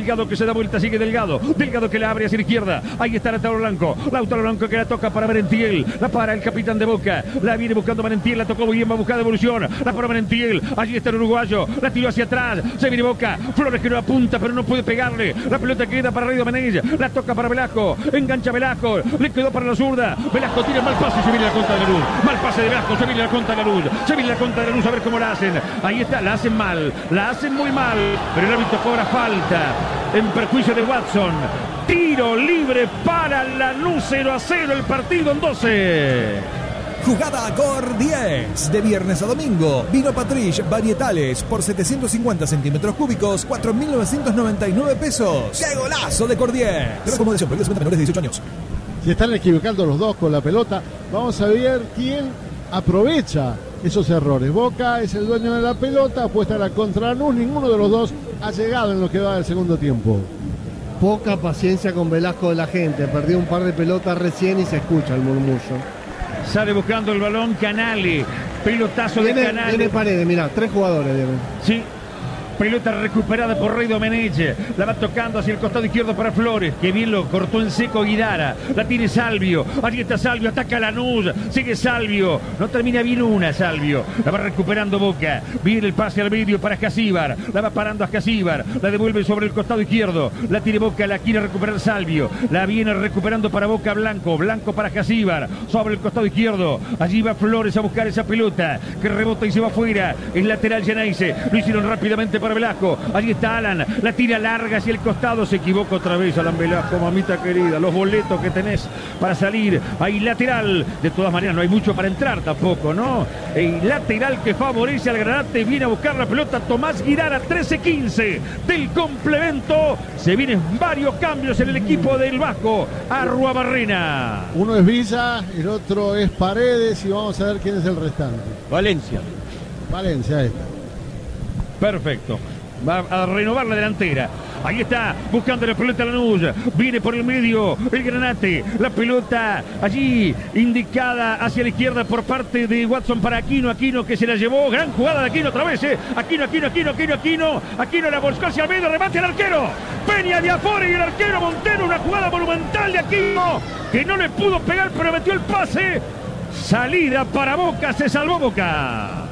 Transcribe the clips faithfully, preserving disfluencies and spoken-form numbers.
Delgado que se da vuelta, sigue Delgado. Delgado que la abre hacia la izquierda. Ahí está Lautaro Blanco. Lautaro Blanco que la toca para Merentiel. La para el capitán de Boca. La viene buscando Merentiel. La tocó muy bien, va a buscar devolución. La para Merentiel. Allí está el uruguayo. La tiró hacia atrás. Se viene Boca. Flores que no apunta, pero no puede pegarle. La pelota queda para Raido Menez. La toca para Velasco. Engancha Velasco. Le quedó para la zurda. Velasco tira mal pase y se viene la contra de la luz. Mal pase de Velasco. Se viene la contra de la luz. Se viene la contra de la luz. A ver cómo la hacen. Ahí está. La hacen mal. La hacen muy mal. Pero el árbitro cobra falta en perjuicio de Watson. Tiro libre para Lanús. Cero a cero el partido en doce. Jugada Cor diez. De viernes a domingo. Vino Patrish Varietales por setecientos cincuenta centímetros cúbicos, cuatro mil novecientos noventa y nueve pesos. ¡Qué golazo de Cor diez! Pero acomodación, prohibido menores de dieciocho años. Se están equivocando los dos con la pelota. Vamos a ver quién aprovecha esos errores. Boca es el dueño de la pelota, apuesta a la contra Lanús. Ninguno de los dos ha llegado en lo que va del segundo tiempo. Poca paciencia con Velasco de la gente. Perdió un par de pelotas recién y se escucha el murmullo. Sale buscando el balón Canale. Pelotazo viene, de Canale. Viene Paredes, mirá, tres jugadores vienen. Sí. Pelota recuperada por Rey Domenech. La va tocando hacia el costado izquierdo para Flores. Que bien lo cortó en seco Guidara. La tiene Salvio. Allí está Salvio. Ataca Lanús. Sigue Salvio. No termina bien una Salvio. La va recuperando Boca. Viene el pase al medio para Jasíbar. La va parando a Jasíbar. La devuelve sobre el costado izquierdo. La tiene Boca. La quiere recuperar Salvio. La viene recuperando para Boca Blanco. Blanco para Jasíbar. Sobre el costado izquierdo. Allí va Flores a buscar esa pelota. Que rebota y se va afuera. Es lateral Geneise. Lo hicieron rápidamente para Velasco. Allí está Alan, la tira larga hacia el costado, se equivoca otra vez Alan Velasco, mamita querida, los boletos que tenés para salir, ahí lateral, de todas maneras no hay mucho para entrar tampoco, ¿no? El lateral que favorece al Granate, viene a buscar la pelota Tomás Guidara, trece quince del complemento, se vienen varios cambios en el equipo del Vasco, Arruabarrena. Uno es Villa, el otro es Paredes y vamos a ver quién es el restante. Valencia. Valencia, ahí está. Perfecto. Va a renovar la delantera. Ahí está, buscando la pelota Lanús. Viene por el medio el Granate. La pelota allí indicada hacia la izquierda por parte de Watson para Aquino. Aquino que se la llevó. Gran jugada de Aquino otra vez. ¿eh? Aquino, Aquino, Aquino, Aquino, Aquino. Aquino la volcó hacia el medio. Remate al arquero. Peña de Afore y el arquero Montero. Una jugada monumental de Aquino que no le pudo pegar, pero metió el pase. Salida para Boca. Se salvó Boca.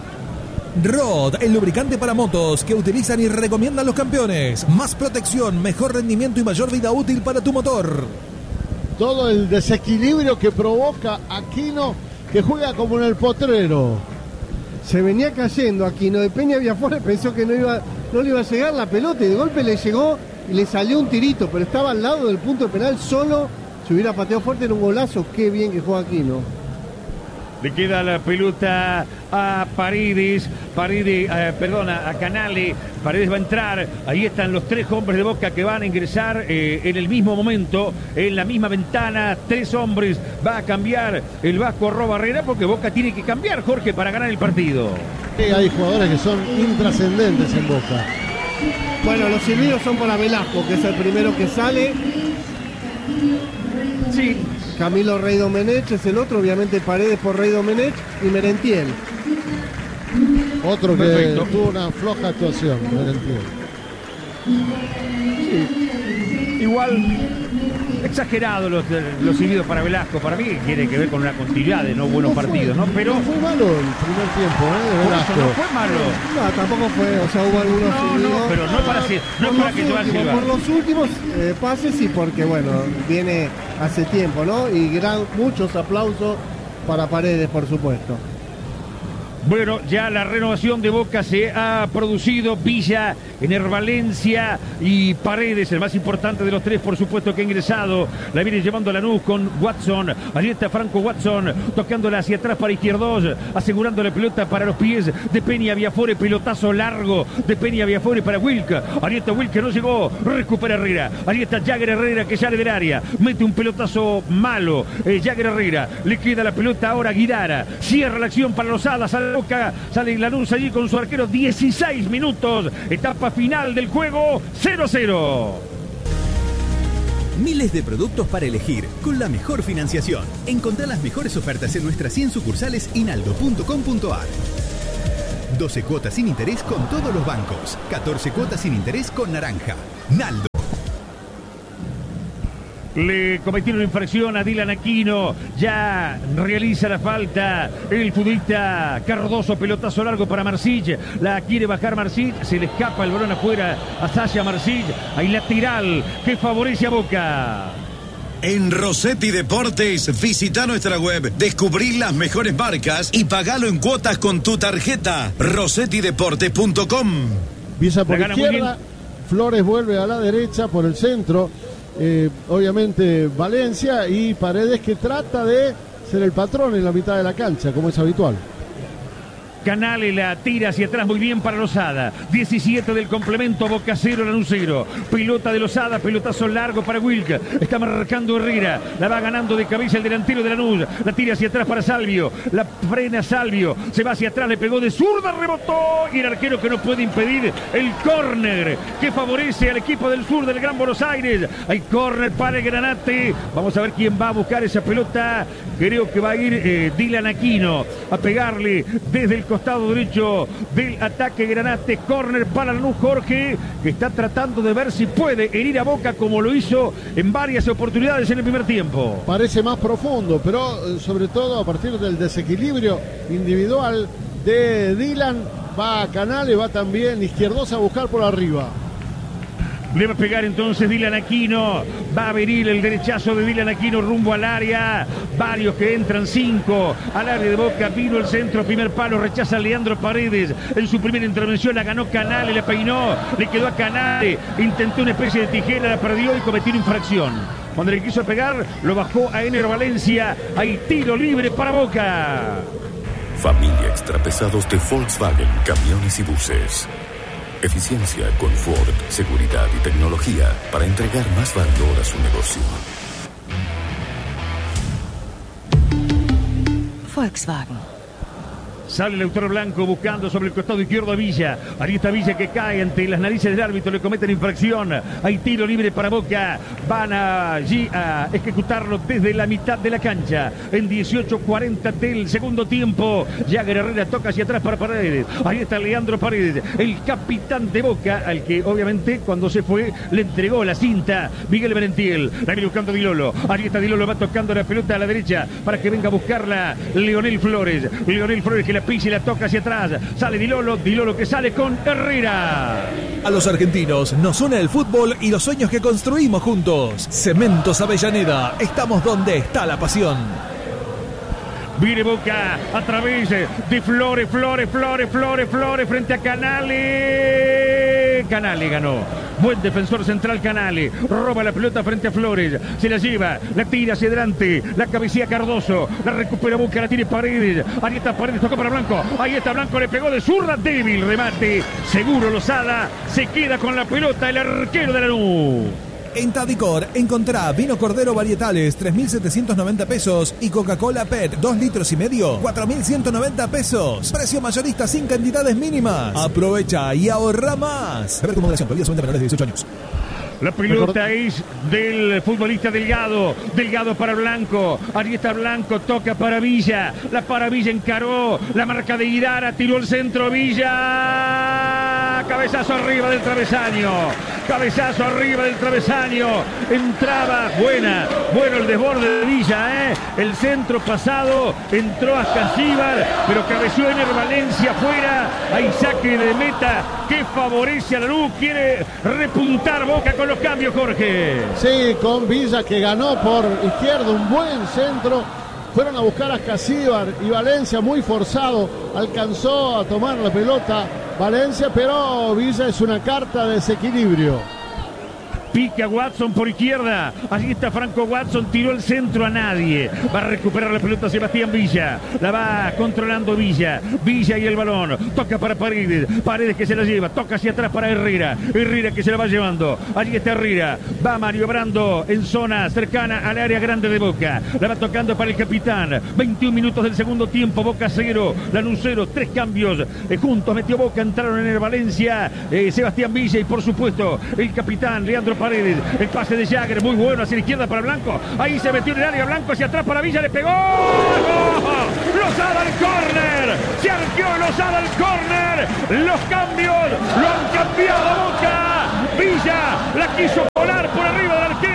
Rod, el lubricante para motos que utilizan y recomiendan los campeones. Más protección, mejor rendimiento y mayor vida útil para tu motor. Todo el desequilibrio que provoca Aquino, que juega como en el potrero. Se venía cayendo Aquino de Peña Viafore, pensó que no iba, no le iba a llegar la pelota y de golpe le llegó y le salió un tirito, pero estaba al lado del punto de penal solo. Si hubiera pateado fuerte era un golazo. Qué bien que juega Aquino. Le queda la pelota a Paredes, Paredes, eh, perdona, a Canale. Paredes va a entrar. Ahí están los tres hombres de Boca que van a ingresar eh, en el mismo momento, en la misma ventana. Tres hombres. Va a cambiar el Vasco Arruabarrena porque Boca tiene que cambiar, Jorge, para ganar el partido. Sí, hay jugadores que son intrascendentes en Boca. Bueno, los silbidos son para Velasco, que es el primero que sale. Sí. Camilo Rey Domenech es el otro, obviamente Paredes por Rey Domenech y Merentiel. Otro que Perfecto. tuvo una floja actuación, Merentiel. Sí. Igual, exagerado los, los silbidos para Velasco. Para mí tiene que ver con una continuidad de no buenos no partidos, fue, ¿no? Pero no fue malo el primer tiempo, ¿eh? De por Velasco. eso no fue malo. No, tampoco fue, o sea, hubo algunos No, silbidos. no, pero no para, no por para los que se va a últimos, silbar. por los últimos eh, pases y porque, bueno, viene hace tiempo, ¿no? Y gran, muchos aplausos para Paredes, por supuesto. Bueno, ya la renovación de Boca se ha producido. Villa, Ener Valencia y Paredes, el más importante de los tres, por supuesto, que ha ingresado. La viene llevando a Lanús con Watson. Allí está Franco Watson, tocándola hacia atrás para Izquierdos, asegurando la pelota para los pies de Peña Viafore. Pelotazo largo de Peña Viafore para Wilk. Allí está Wilk, que no llegó. Recupera Herrera. Allí está Jagger Herrera, que sale del área. Mete un pelotazo malo. Eh, Jagger Herrera. Le queda la pelota ahora a Guidara. Cierra la acción para los Hadas. A Boca sale Lanús allí con su arquero. dieciséis minutos. Etapa final del juego. cero cero. Miles de productos para elegir, con la mejor financiación. Encontrá las mejores ofertas en nuestras cien sucursales inaldo punto com punto ar. doce cuotas sin interés con todos los bancos. catorce cuotas sin interés con Naranja. Naldo. Le cometieron infracción a Dylan Aquino. Ya realiza la falta el futbolista Cardoso. Pelotazo largo para Marsic. La quiere bajar Marsic. Se le escapa el balón afuera a Sasha Marsic. Hay lateral que favorece a Boca. En Rossetti Deportes, visita nuestra web, descubrí las mejores marcas y pagalo en cuotas con tu tarjeta. rossetti deportes punto com. Visa por izquierda, Flores vuelve a la derecha por el centro. Eh, obviamente Valencia y Paredes, que trata de ser el patrón en la mitad de la cancha, como es habitual. Canale la tira hacia atrás muy bien para Lozada. diecisiete del complemento, Boca cero, Lanús cero. Pelota de Lozada, pelotazo largo para Wilk. Está marcando Herrera. La va ganando de cabeza el delantero de Lanús. La tira hacia atrás para Salvio. La frena Salvio. Se va hacia atrás, le pegó de zurda, rebotó. Y el arquero que no puede impedir el córner que favorece al equipo del sur del Gran Buenos Aires. Hay córner para el Granate. Vamos a ver quién va a buscar esa pelota. Creo que va a ir eh, Dylan Aquino a pegarle desde el costado derecho del ataque Granate. Córner para Lanús, Jorge, que está tratando de ver si puede herir a Boca como lo hizo en varias oportunidades en el primer tiempo. Parece más profundo, pero sobre todo a partir del desequilibrio individual de Dylan, va a Canales, va también Izquierdosa a buscar por arriba. Le va a pegar entonces Dylan Aquino. Va a venir el derechazo de Dylan Aquino rumbo al área. Varios que entran, cinco al área de Boca. Vino el centro, primer palo, rechaza a Leandro Paredes. En su primera intervención la ganó Canale, le peinó, le quedó a Canale. Intentó una especie de tijera, la perdió y cometió una infracción. Cuando le quiso pegar, lo bajó a Ener Valencia. Hay tiro libre para Boca. Familia Extrapesados de Volkswagen, camiones y buses. Eficiencia, confort, seguridad y tecnología para entregar más valor a su negocio. Volkswagen. Sale el autor blanco buscando sobre el costado izquierdo a Villa. Ahí está Villa que cae ante las narices del árbitro. Le cometen infracción. Hay tiro libre para Boca. Van allí a ejecutarlo desde la mitad de la cancha. En dieciocho cuarenta del segundo tiempo. Jagger Herrera toca hacia atrás para Paredes. Ahí está Leandro Paredes, el capitán de Boca, al que obviamente cuando se fue le entregó la cinta Miguel Merentiel. La viene buscando Di Lolo. Ahí está Di Lolo, va tocando la pelota a la derecha para que venga a buscarla Leonel Flores. Leonel Flores que la pisa y la toca hacia atrás. Sale Di Lolo, Di Lolo que sale con Herrera. A los argentinos nos une el fútbol y los sueños que construimos juntos. Cementos Avellaneda, estamos donde está la pasión. Viene Boca a través de Flores, Flores, Flores, Flores, Flores frente a Canale. Canale ganó. Buen defensor central Canale. Roba la pelota frente a Flores. Se la lleva, la tira hacia adelante. La cabecilla Cardoso. La recupera Boca, la tiene Paredes. Ahí está Paredes, toca para Blanco. Ahí está Blanco, le pegó de zurda. Débil remate. Seguro Lozada. Se queda con la pelota el arquero de Lanús. En Tadicor encontrá vino Cordero Varietales tres mil setecientos noventa pesos y Coca-Cola P E T dos litros y medio cuatro mil ciento noventa pesos. Precio mayorista sin cantidades mínimas. Aprovecha y ahorra más. Beber con moderación, prohibida solamente menores de dieciocho años. La pelota es del futbolista Delgado. Delgado para Blanco. Ahí está Blanco, toca para Villa. La para Villa, encaró. La marca de Guidara, tiró el centro Villa. Cabezazo arriba del travesaño. Cabezazo arriba del travesaño. Entraba, buena. Bueno el desborde de Villa, ¿eh? El centro pasado. Entró hasta Cíbar, pero cabeció Ener Valencia afuera. Hay saque de meta que favorece a Lanús. Quiere repuntar Boca con los cambios, Jorge. Sí, con Villa que ganó por izquierda, un buen centro. Fueron a buscar a Casíbar y Valencia muy forzado. Alcanzó a tomar la pelota Valencia, pero Villa es una carta de desequilibrio. Pica Watson por izquierda. Allí está Franco Watson. Tiró el centro a nadie. Va a recuperar la pelota Sebastián Villa. La va controlando Villa. Villa y el balón. Toca para Paredes. Paredes que se la lleva. Toca hacia atrás para Herrera. Herrera que se la va llevando. Allí está Herrera. Va maniobrando en zona cercana al área grande de Boca. La va tocando para el capitán. veintiún minutos del segundo tiempo. Boca cero. Lanús cero. Tres cambios. Eh, juntos metió Boca. Entraron en el Valencia. Eh, Sebastián Villa y por supuesto el capitán Leandro Paredes, el pase de Jagger, muy bueno hacia la izquierda para Blanco, ahí se metió en el área Blanco, hacia atrás para Villa, le pegó, Lozada al córner, se arqueó Lozada al córner, los cambios, lo han cambiado Boca, Villa la quiso volar por arriba del arquero,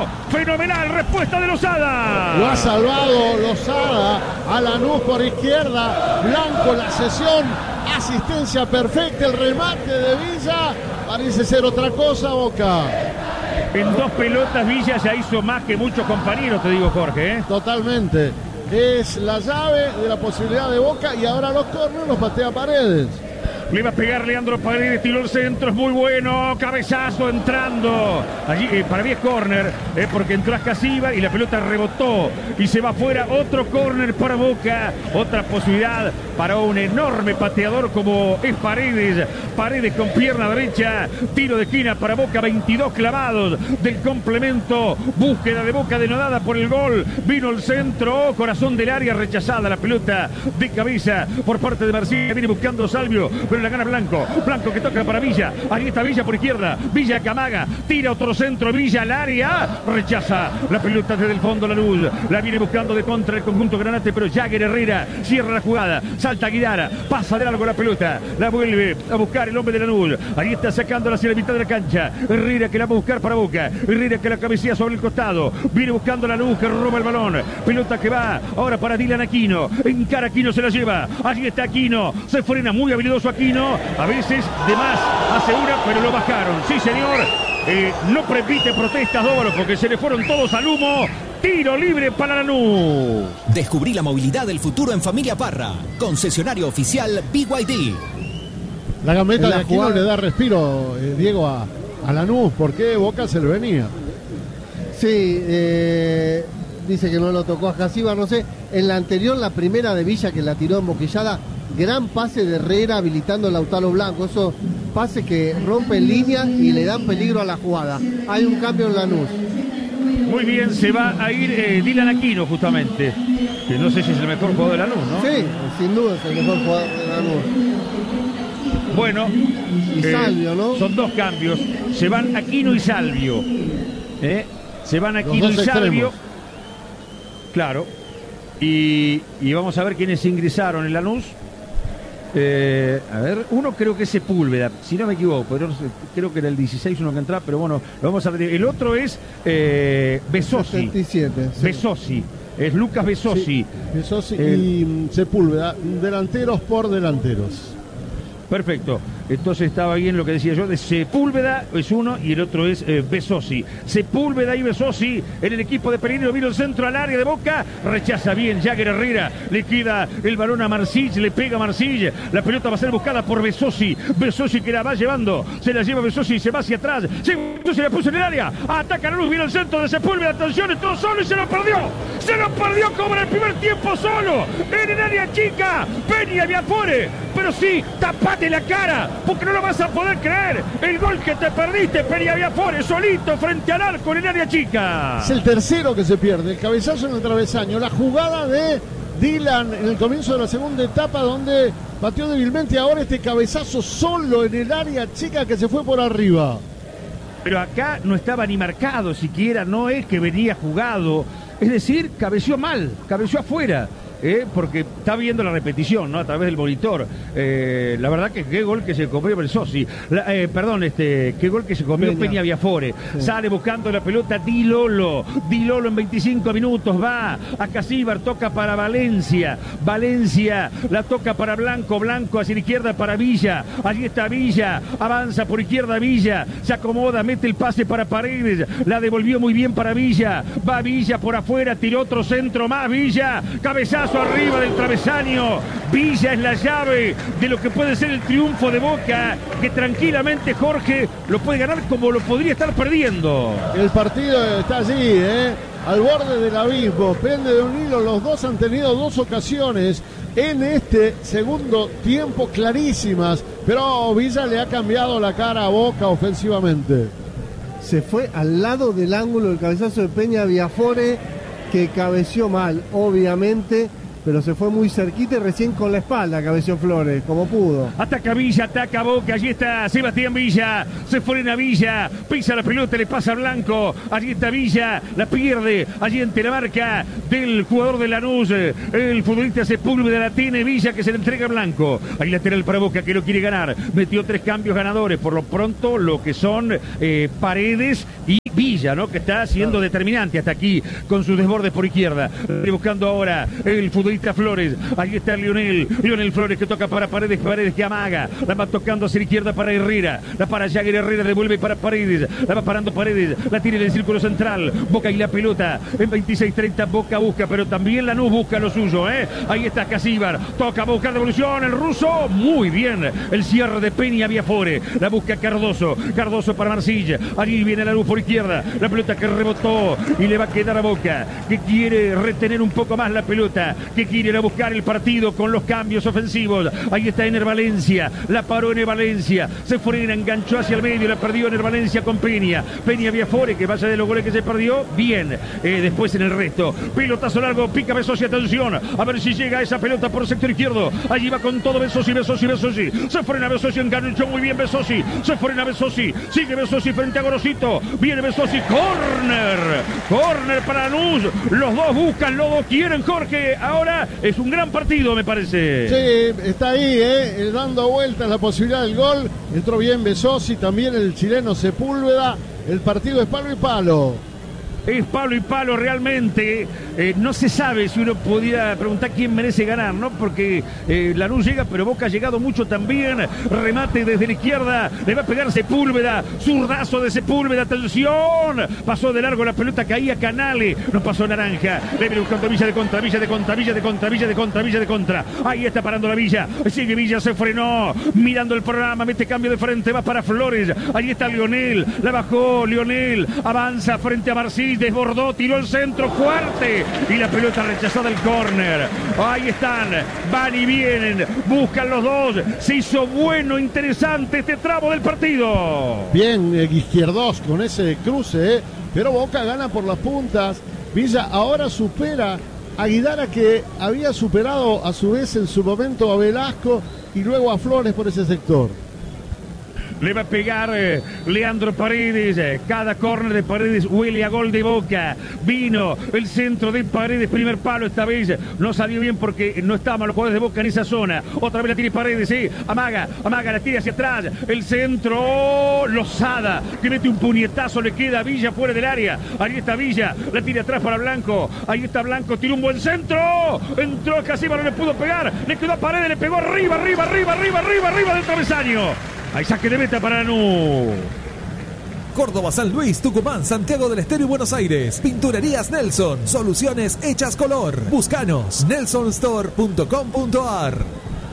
Fenomenal respuesta de Lozada. Lo ha salvado Lozada a Lanús por izquierda. Blanco la sesión. Asistencia perfecta. El remate de Villa. Parece ser otra cosa, Boca. En dos pelotas Villa ya hizo más que muchos compañeros, te digo, Jorge, ¿eh? Totalmente. Es la llave de la posibilidad de Boca y ahora los córneres los patea Paredes. Le va a pegar Leandro Paredes, tiró el centro, es muy bueno, cabezazo entrando. Allí eh, para mí es córner, eh, porque entró Ascasiba y la pelota rebotó y se va afuera. Otro córner para Boca, otra posibilidad para un enorme pateador como es Paredes. Paredes con pierna derecha, tiro de esquina para Boca, veintidós clavados del complemento. Búsqueda de Boca denodada por el gol. Vino el centro, corazón del área, rechazada la pelota de cabeza por parte de Marcilla. Viene buscando Salvio, pero la gana Blanco. Blanco que toca para Villa. Ahí está Villa por izquierda. Villa Camaga. Tira otro centro. Villa al área. Rechaza la pelota desde el fondo Lanús. La viene buscando de contra el conjunto Granate, pero Jagger Herrera cierra la jugada. Salta Guidara. Pasa de largo la pelota. La vuelve a buscar el hombre de Lanús. Ahí está sacándola hacia la mitad de la cancha. Herrera que la va a buscar para Boca. Herrera que la cabecea sobre el costado. Viene buscando Lanús que roba el balón. Pelota que va ahora para Dylan Aquino. Encara Aquino, se la lleva. Allí está Aquino. Se frena muy habilidoso Aquino. A veces de más asegura, pero lo bajaron. Sí, señor. Eh, no permite protestas, Dóvalo, porque se le fueron todos al humo. Tiro libre para Lanús. Descubrí la movilidad del futuro en Familia Parra. Concesionario oficial B Y D. La gambeta la de Aquino jugada... le da respiro, eh, Diego, a, a Lanús. ¿Por qué Boca se le venía? Sí, eh, dice que no lo tocó a Ascasiba, no sé. En la anterior, la primera de Villa que la tiró en boquillada. Gran pase de Herrera habilitando a Lautaro Blanco. Esos pases que rompen línea y le dan peligro a la jugada. Hay un cambio en Lanús. Muy bien, se va a ir eh, Dylan Aquino justamente. Que no sé si es el mejor jugador de Lanús, ¿no? Sí, sin duda es el mejor jugador de Lanús. Bueno. Y eh, Salvio, ¿no? Son dos cambios. Se van Aquino y Salvio. ¿Eh? Se van Aquino y Salvio. Extremos. Claro. Y, y vamos a ver quiénes ingresaron en Lanús. Eh, a ver, uno creo que es Sepúlveda, si no me equivoco, pero no sé, creo que era el dieciséis uno que entra, pero bueno, lo vamos a ver. El otro es eh, Besosi. setenta y siete, sí. Besosi, es Lucas Besosi. Sí, Besosi El... y mm, Sepúlveda, delanteros por delanteros. Perfecto. Entonces estaba bien lo que decía yo de Sepúlveda, es uno, y el otro es eh, Besosi. Sepúlveda y Besosi en el equipo de Pereiro. Vino el centro al área de Boca, rechaza bien Jagger Herrera, le queda el balón a Marcilla, le pega a Marcilla, la pelota va a ser buscada por Besosi. Besosi que la va llevando, se la lleva Besosi y se va hacia atrás. Se la puso en el área, ataca la luz, viene el centro de Sepúlveda, atención, todo solo y se lo perdió. Se lo perdió como en el primer tiempo solo, en el área chica. Peña Viafore, pero sí, tapate la cara, porque no lo vas a poder creer. El gol que te perdiste, Peña Viafore, solito frente al arco en el área chica. Es el tercero que se pierde, el cabezazo en el travesaño, la jugada de Dylan en el comienzo de la segunda etapa donde batió débilmente, ahora este cabezazo solo en el área chica que se fue por arriba. Pero acá no estaba ni marcado siquiera, no es que venía jugado, es decir, cabeció mal, cabeció afuera. Eh, porque está viendo la repetición, ¿no? A través del monitor. Eh, la verdad que qué gol que se comió Besosi. La, eh, perdón, este, qué gol que se comió Peña, Peña Viafore. Sí. Sale buscando la pelota Di Lolo. Di Lolo en veinticinco minutos va a Casíbar, toca para Valencia. Valencia la toca para Blanco. Blanco hacia la izquierda para Villa. Allí está Villa. Avanza por izquierda Villa. Se acomoda, mete el pase para Paredes. La devolvió muy bien para Villa. Va Villa por afuera, tiró otro centro más. Villa, cabezazo arriba del travesaño. Villa es la llave de lo que puede ser el triunfo de Boca, que tranquilamente Jorge lo puede ganar como lo podría estar perdiendo. El partido está allí, ¿eh? Al borde del abismo, pende de un hilo. Los dos han tenido dos ocasiones en este segundo tiempo clarísimas, pero Villa le ha cambiado la cara a Boca ofensivamente. Se fue al lado del ángulo el cabezazo de Peña Viafore, que cabeció mal, obviamente, pero se fue muy cerquita y recién con la espalda cabeció Flores, como pudo. Ataca Villa, ataca Boca, allí está Sebastián Villa, se frena Villa, pisa la pelota, le pasa a Blanco, allí está Villa, la pierde, allí ante la marca del jugador de Lanús, el futbolista Sepúlveda la tiene Villa, que se le entrega a Blanco, ahí lateral para Boca, que lo quiere ganar, metió tres cambios ganadores, por lo pronto lo que son eh, Paredes y Villa. Villa, ¿no? Que está siendo claro. determinante hasta aquí con sus desbordes por izquierda. Buscando ahora el futbolista Flores. Ahí está Lionel. Lionel Flores que toca para Paredes. Paredes que amaga. La va tocando hacia la izquierda para Herrera. La para Jagger Herrera. Devuelve para Paredes. La va parando Paredes. La tira en el círculo central. Boca y la pelota. En veintiséis treinta Boca busca, pero también Lanús busca lo suyo, ¿eh? Ahí está Casíbar. Toca buscar devolución. El ruso. Muy bien. El cierre de Peña Viafore. La busca Cardoso. Cardoso para Marcilla. Allí viene Lanús por izquierda. La pelota que rebotó y le va a quedar a Boca, que quiere retener un poco más la pelota, que quiere ir a buscar el partido con los cambios ofensivos. Ahí está Ener Valencia. La paró Ener Valencia. Se frena, enganchó hacia el medio. La perdió Ener Valencia con Peña. Peña Viafore, que vaya de los goles que se perdió. Bien. Eh, después en el resto. Pelotazo largo. Pica Besosi. Atención. A ver si llega esa pelota por sector izquierdo. Allí va con todo Besosi. Besosi. Besosi. Se frena Besosi. Enganchó muy bien Besosi. Se frena Besosi. Sigue Besosi frente a Gorosito. Viene Besosi. Corner. Corner para Lanús. Los dos buscan, los dos quieren, Jorge. Ahora es un gran partido, me parece. Sí, está ahí, eh, dando vueltas la posibilidad del gol. Entró bien Besosi, también el chileno Sepúlveda. El partido es palo y palo. Es palo y palo realmente. Eh, no se sabe si uno pudiera preguntar quién merece ganar, ¿no? Porque eh, Lanús llega, pero Boca ha llegado mucho también. Remate desde la izquierda. Le va a pegar Sepúlveda. Zurdazo de Sepúlveda. Atención. Pasó de largo la pelota. Caía Canale. No pasó Naranja. Le viene buscando Villa de contra. Villa de contra. Villa de contra. Villa de contra. Villa de contra. Ahí está parando la Villa. Sigue Villa. Se frenó. Mirando el programa. Mete cambio de frente. Va para Flores. Ahí está Lionel. La bajó Lionel. Avanza frente a Marcís. Desbordó, tiró el centro fuerte y la pelota rechazada del córner. Ahí están, van y vienen, buscan los dos. Se hizo bueno, interesante este tramo del partido. Bien, eh, Izquierdos con ese cruce, eh, pero Boca gana por las puntas. Villa ahora supera a Guidara, que había superado a su vez en su momento a Velasco y luego a Flores por ese sector. Le va a pegar eh, Leandro Paredes. Eh, cada córner de Paredes huele a gol de Boca. Vino el centro de Paredes. Primer palo esta vez. No salió bien porque no estaban los jugadores de Boca en esa zona. Otra vez la tira Paredes. Eh. Amaga, amaga, la tira hacia atrás. El centro. Lozada, que mete un puñetazo. Le queda a Villa fuera del área. Ahí está Villa. La tira atrás para Blanco. Ahí está Blanco. Tira un buen centro. Entró Casima, no le pudo pegar. Le quedó a Paredes. Le pegó arriba, arriba, arriba, arriba, arriba, arriba del travesaño. Hay saque de meta para Lanús. Córdoba, San Luis, Tucumán, Santiago del Estero y Buenos Aires. Pinturerías Nelson. Soluciones hechas color. Búscanos. Nelson store punto com punto a r.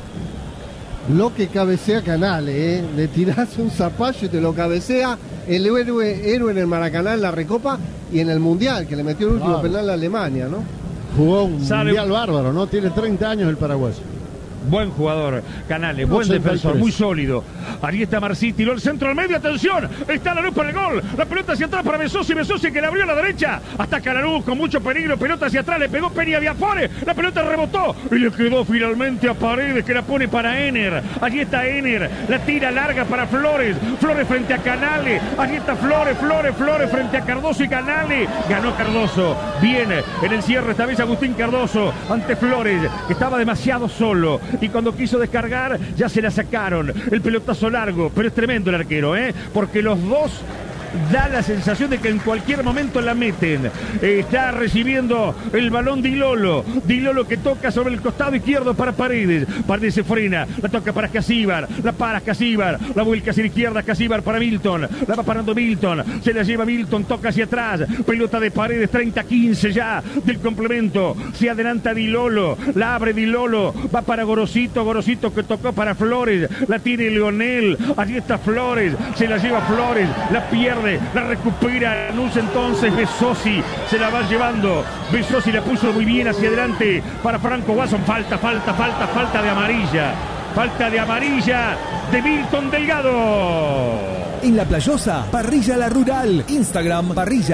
Lo que cabecea Canale, ¿eh? Le tirás un zapallo y te lo cabecea. El héroe, héroe en el Maracaná, en la Recopa y en el Mundial, que le metió el último claro. penal a Alemania, ¿no? Jugó un Sale. Mundial bárbaro, ¿no? Tiene treinta años el paraguayo. Buen jugador, Canales, buen defensor, muy sólido. Ahí está Marcí, tiró el centro al medio, atención, está Lanús para el gol. La pelota hacia atrás para Besosi, Besosi que le abrió a la derecha. Ataca Lanús con mucho peligro, pelota hacia atrás, le pegó Peña Viafore. La pelota rebotó y le quedó finalmente a Paredes, que la pone para Ener. Allí está Ener, la tira larga para Flores. Flores frente a Canale. Allí está Flores, Flores, Flores frente a Cardoso y Canale. Ganó Cardoso. Viene en el cierre esta vez Agustín Cardoso ante Flores, que estaba demasiado solo. Y cuando quiso descargar, ya se la sacaron. El pelotazo largo, pero es tremendo el arquero, ¿eh? Porque los dos da la sensación de que en cualquier momento la meten. Eh, está recibiendo el balón Di Lolo. Di Lolo que toca sobre el costado izquierdo para Paredes. Paredes se frena. La toca para Casíbar. La para Casíbar. La vuelca hacia la izquierda. Casíbar para Milton. La va parando Milton. Se la lleva Milton. Toca hacia atrás. Pelota de Paredes. treinta quince ya del complemento. Se adelanta Di Lolo. La abre Di Lolo. Va para Gorosito. Gorosito que tocó para Flores. La tiene Leonel. Allí está Flores. Se la lleva Flores. La pierde. La recupera Lanús entonces. Besosi se la va llevando. Besosi la puso muy bien hacia adelante para Franco Watson. Falta, falta, falta, falta de amarilla. Falta de amarilla de Milton Delgado. En La Playosa, Parrilla La Rural. Instagram,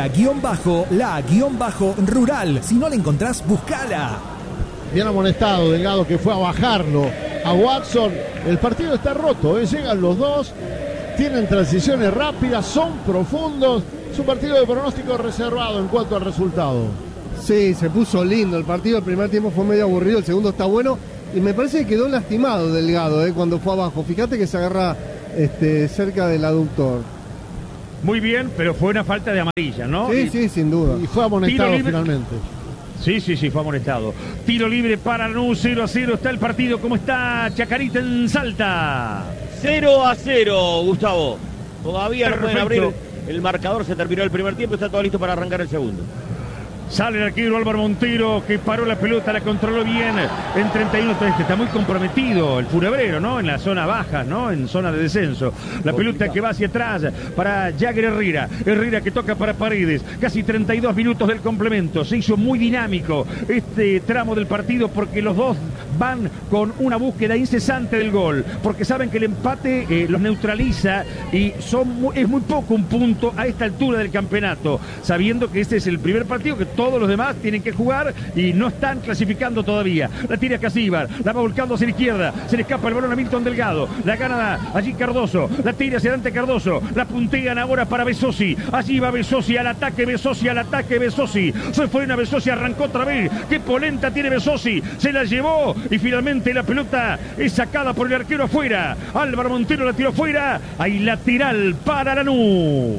parrilla-la-rural. Si no la encontrás, buscala. Bien amonestado Delgado, que fue a bajarlo a Watson. El partido está roto, ¿eh? Llegan los dos. Tienen transiciones rápidas, son profundos. Es un partido de pronóstico reservado en cuanto al resultado. Sí, se puso lindo el partido. El primer tiempo fue medio aburrido, el segundo está bueno. Y me parece que quedó lastimado Delgado, ¿eh? Cuando fue abajo. Fíjate que se agarra este, cerca del aductor. Muy bien, pero fue una falta de amarilla, ¿no? Sí, y, sí, sin duda. Y fue amonestado finalmente. Sí, sí, sí, fue amonestado. Tiro libre para Lanús, cero a cero está el partido. ¿Cómo está Chacarita en Salta? cero a cero, Gustavo. Todavía Perfecto. no pueden abrir el marcador, se terminó el primer tiempo, está todo listo para arrancar el segundo. Sale el arquero Álvaro Montero, que paró la pelota, la controló bien en treinta y uno. Está muy comprometido el funebrero, ¿no? En la zona baja, ¿no? En zona de descenso. La pelota que va hacia atrás para Jagger Herrera. Herrera que toca para Paredes. Casi treinta y dos minutos del complemento. Se hizo muy dinámico este tramo del partido porque los dos van con una búsqueda incesante del gol. Porque saben que el empate eh, los neutraliza y son muy, es muy poco un punto a esta altura del campeonato. Sabiendo que este es el primer partido que todos los demás tienen que jugar y no están clasificando todavía. La tira Casíbar, la va volcando hacia la izquierda, se le escapa el balón a Milton Delgado, la gana allí Cardoso, la tira hacia adelante Cardoso, la puntean ahora para Besosi, allí va Besosi, al ataque Besosi, al ataque Besosi, se fue una Besosi, arrancó otra vez, qué polenta tiene Besosi, se la llevó y finalmente la pelota es sacada por el arquero afuera. Álvaro Montero la tiró fuera, hay lateral para Lanús.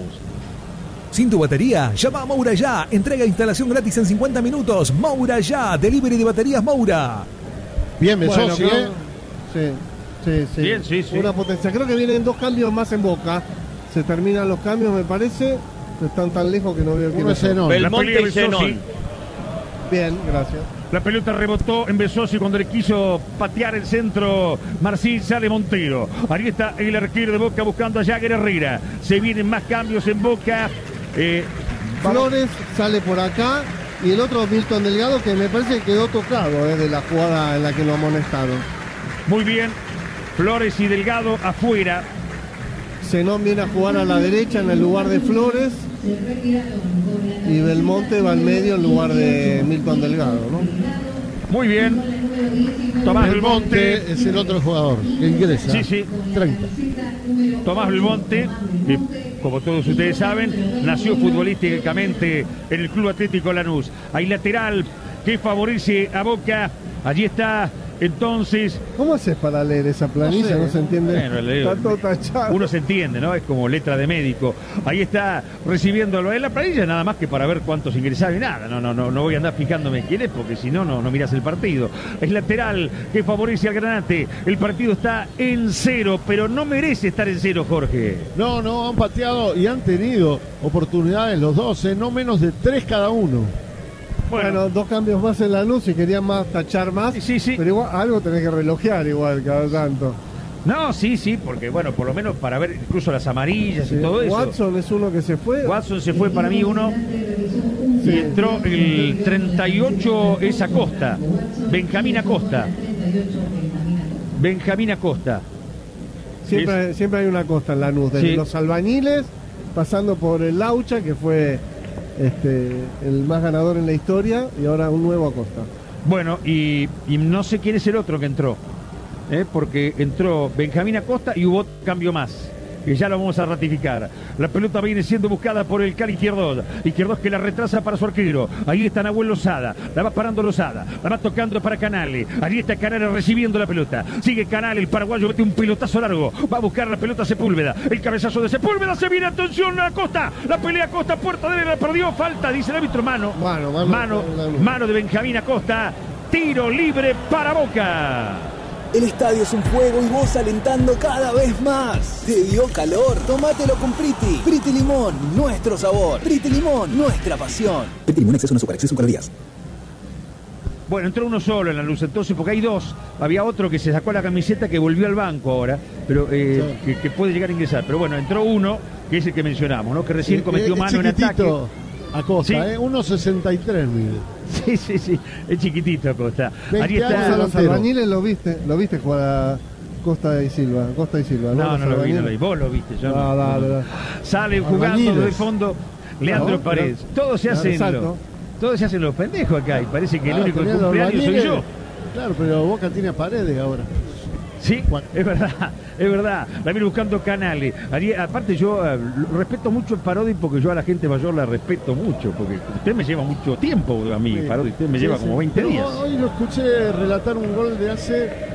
Sin tu batería, llama a Moura Ya. Entrega e instalación gratis en cincuenta minutos. Moura Ya, delivery de baterías Moura. Bien, Besosi, bueno, ¿eh? Sí, sí, sí. Bien, sí, sí. Una potencia. Creo que vienen dos cambios más en Boca. Se terminan los cambios, me parece. Están tan lejos que no veo quién Uno es son. Zenón. Belmonte y Zenón. Bien, gracias. La pelota rebotó en Besosi cuando le quiso patear el centro. Marcín, sale Montero. Ahí está el arquero de Boca buscando a Jagger Herrera. Se vienen más cambios en Boca. Eh, Flores sale por acá y el otro Milton Delgado, que me parece que quedó tocado eh, de la jugada en la que lo amonestaron. muy bien. Flores y Delgado afuera. Zenón viene a jugar a la derecha en el lugar de Flores y Belmonte va al medio en lugar de Milton Delgado, ¿no? Muy bien. Tomás Belmonte Belmonte. es el otro jugador que ingresa. Sí, sí. treinta. Tomás Belmonte, que como todos ustedes saben, nació futbolísticamente en el Club Atlético Lanús. Hay lateral que favorece a Boca. Allí está entonces. ¿Cómo haces para leer esa planilla? No, No no sé. se entiende. Bueno, leo. Está todo tachado. Uno se entiende, ¿no? Es como letra de médico. Ahí está recibiéndolo en la planilla, nada más que para ver cuántos ingresaron y nada. No, no, no, no voy a andar fijándome quién es, porque si no, no, no miras el partido. Es lateral que favorece al Granate. El partido está en cero, pero no merece estar en cero, Jorge. No, no, han pateado y han tenido oportunidades los dos, ¿eh? No menos de tres cada uno. Bueno, Bueno, dos cambios más en la luz, si querían más tachar más. Sí, sí. Pero igual algo tenés que relojear igual cada tanto. no, sí, sí, porque bueno, por lo menos para ver incluso las amarillas Sí. y todo eso. Watson es uno que se fue. Watson se fue para mí uno. Y entró el treinta y ocho, es Acosta. Benjamín Acosta. Benjamín Acosta. Siempre, siempre hay una costa en Lanús, desde Sí. los albañiles, pasando por el Laucha, que fue este, el más ganador en la historia, y ahora un nuevo Acosta. Bueno, y, y no sé quién es el otro que entró, ¿eh? Porque entró Benjamín Acosta y hubo otro cambio más, que ya lo vamos a ratificar. La pelota viene siendo buscada por el Cali Izquierdos. Izquierdos que la retrasa para su arquero. Ahí está Nahuel Lozada. La va parando Lozada. La va tocando para Canales. Allí está Canales recibiendo la pelota. Sigue Canales, el paraguayo mete un pelotazo largo. Va a buscar la pelota Sepúlveda. El cabezazo de Sepúlveda. Se viene, atención, a Acosta. La pelea Acosta, puerta de él, la perdió. Falta, dice el árbitro. Mano. Mano, mano, Mano, mano. mano de Benjamín Acosta. Tiro libre para Boca. El estadio es un fuego y vos alentando cada vez más. ¿Te dio calor? Tómatelo con Priti. Priti Limón, nuestro sabor. Priti Limón, nuestra pasión. Priti Limón, exceso no azúcar, exceso en calorías. Bueno, entró uno solo en la luz, entonces, porque hay dos. Había otro que se sacó la camiseta que volvió al banco ahora, pero eh, que, que puede llegar a ingresar. Pero bueno, entró uno, que es el que mencionamos, ¿no? Que recién cometió Es mano en ataque. chiquitito Acosta, Sí. ¿eh? uno sesenta y tres mide. Sí, sí, sí, es chiquitito Acosta. veinte Ahí Vos años a está. de los delantero. albañiles lo viste, lo viste jugar a Costa y Silva, Costa y Silva. No, Los no lo vi, no albañiles. lo vi. Vos lo viste, yo No, no. dale, dale. Sale jugando Albañiles. desde el fondo Leandro No, Paredes. pero- Todos se Claro, hacen exacto. los, todos se hacen los pendejos acá y parece que el Ah, único que tenía los cumpleaños soy albañiles. yo. Claro, pero Boca tiene a Paredes ahora. Sí, Bueno. es verdad, es verdad. La viene buscando Canales. Allí, aparte yo eh, respeto mucho a Parodi porque yo a la gente mayor la respeto mucho, porque usted me lleva mucho tiempo a mí, Sí. Parodi, usted me Sí, lleva sí. como veinte Pero días. Hoy lo escuché relatar un gol de hace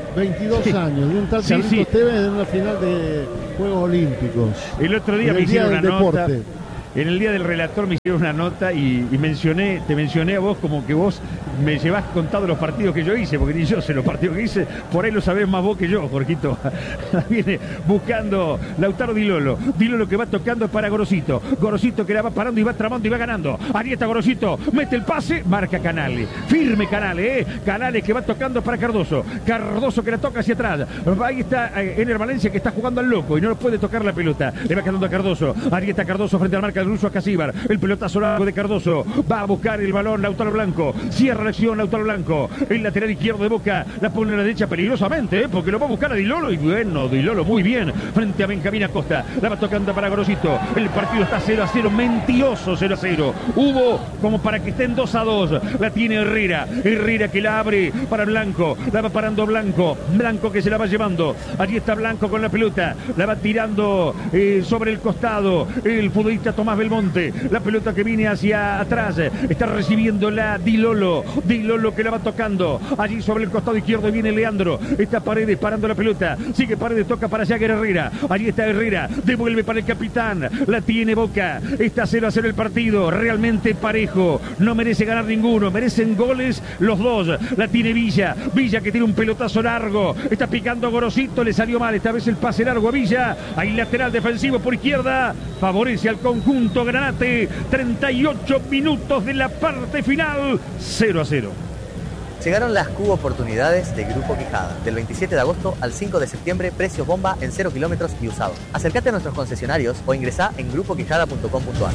veintidós Sí. años, de un tal Sí, Carlitos sí. Tevez en una final de Juegos Olímpicos. El otro día En me el día hicieron del una nota. deporte. En el día del relator me hicieron una nota y, y mencioné, te mencioné a vos como que vos me llevás contado los partidos que yo hice, porque ni yo sé los partidos que hice, por ahí lo sabés más vos que yo, Jorgito. Viene buscando Lautaro Di Lolo. Di Lolo que va tocando para Gorosito. Gorosito que la va parando y va tramando y va ganando. Ahí está Gorosito, mete el pase, marca Canale. Firme Canale, ¿eh? Canale que va tocando para Cardoso. Cardoso que la toca hacia atrás. Ahí está eh, Ener Valencia que está jugando al loco y no puede tocar la pelota. Le va quedando a Cardoso. Ahí está Cardoso frente al marca del ruso a Casíbar. El pelotazo largo de Cardoso. Va a buscar el balón Lautaro Blanco. Cierra la acción Lautaro Blanco. El lateral izquierdo de Boca. La pone a la derecha peligrosamente, ¿eh? Porque lo va a buscar a Di Lolo. Y bueno, Di Lolo muy bien. Frente a Benjamín Acosta. La va tocando para Gorosito. El partido está cero a cero. Mentiroso cero a cero. Hubo como para que estén dos a dos. La tiene Herrera. Herrera que la abre para Blanco. La va parando Blanco. Blanco que se la va llevando. Allí está Blanco con la pelota. La va tirando eh, sobre el costado. El futbolista Tomás Belmonte. La pelota que viene hacia atrás. Está recibiendo la Di Lolo. Di Lolo que la va tocando. Allí sobre el costado izquierdo viene Leandro. Está Paredes parando la pelota. Sigue Paredes, toca para Jagger Herrera. Allí está Herrera. Devuelve para el capitán. La tiene Boca. Está cero a cero el partido. Realmente parejo. No merece ganar ninguno. Merecen goles los dos. La tiene Villa. Villa que tiene un pelotazo largo. Está picando Gorosito. Le salió mal. Esta vez el pase largo a Villa. Ahí lateral defensivo por izquierda. Favorece al conjunto Granate. treinta y ocho minutos de la parte final. cero a cero. Llegaron las Cubo Oportunidades de Grupo Quijada. Del veintisiete de agosto al cinco de septiembre, precios bomba en cero kilómetros y usado. Acércate a nuestros concesionarios o ingresá en grupo quijada punto com punto a r.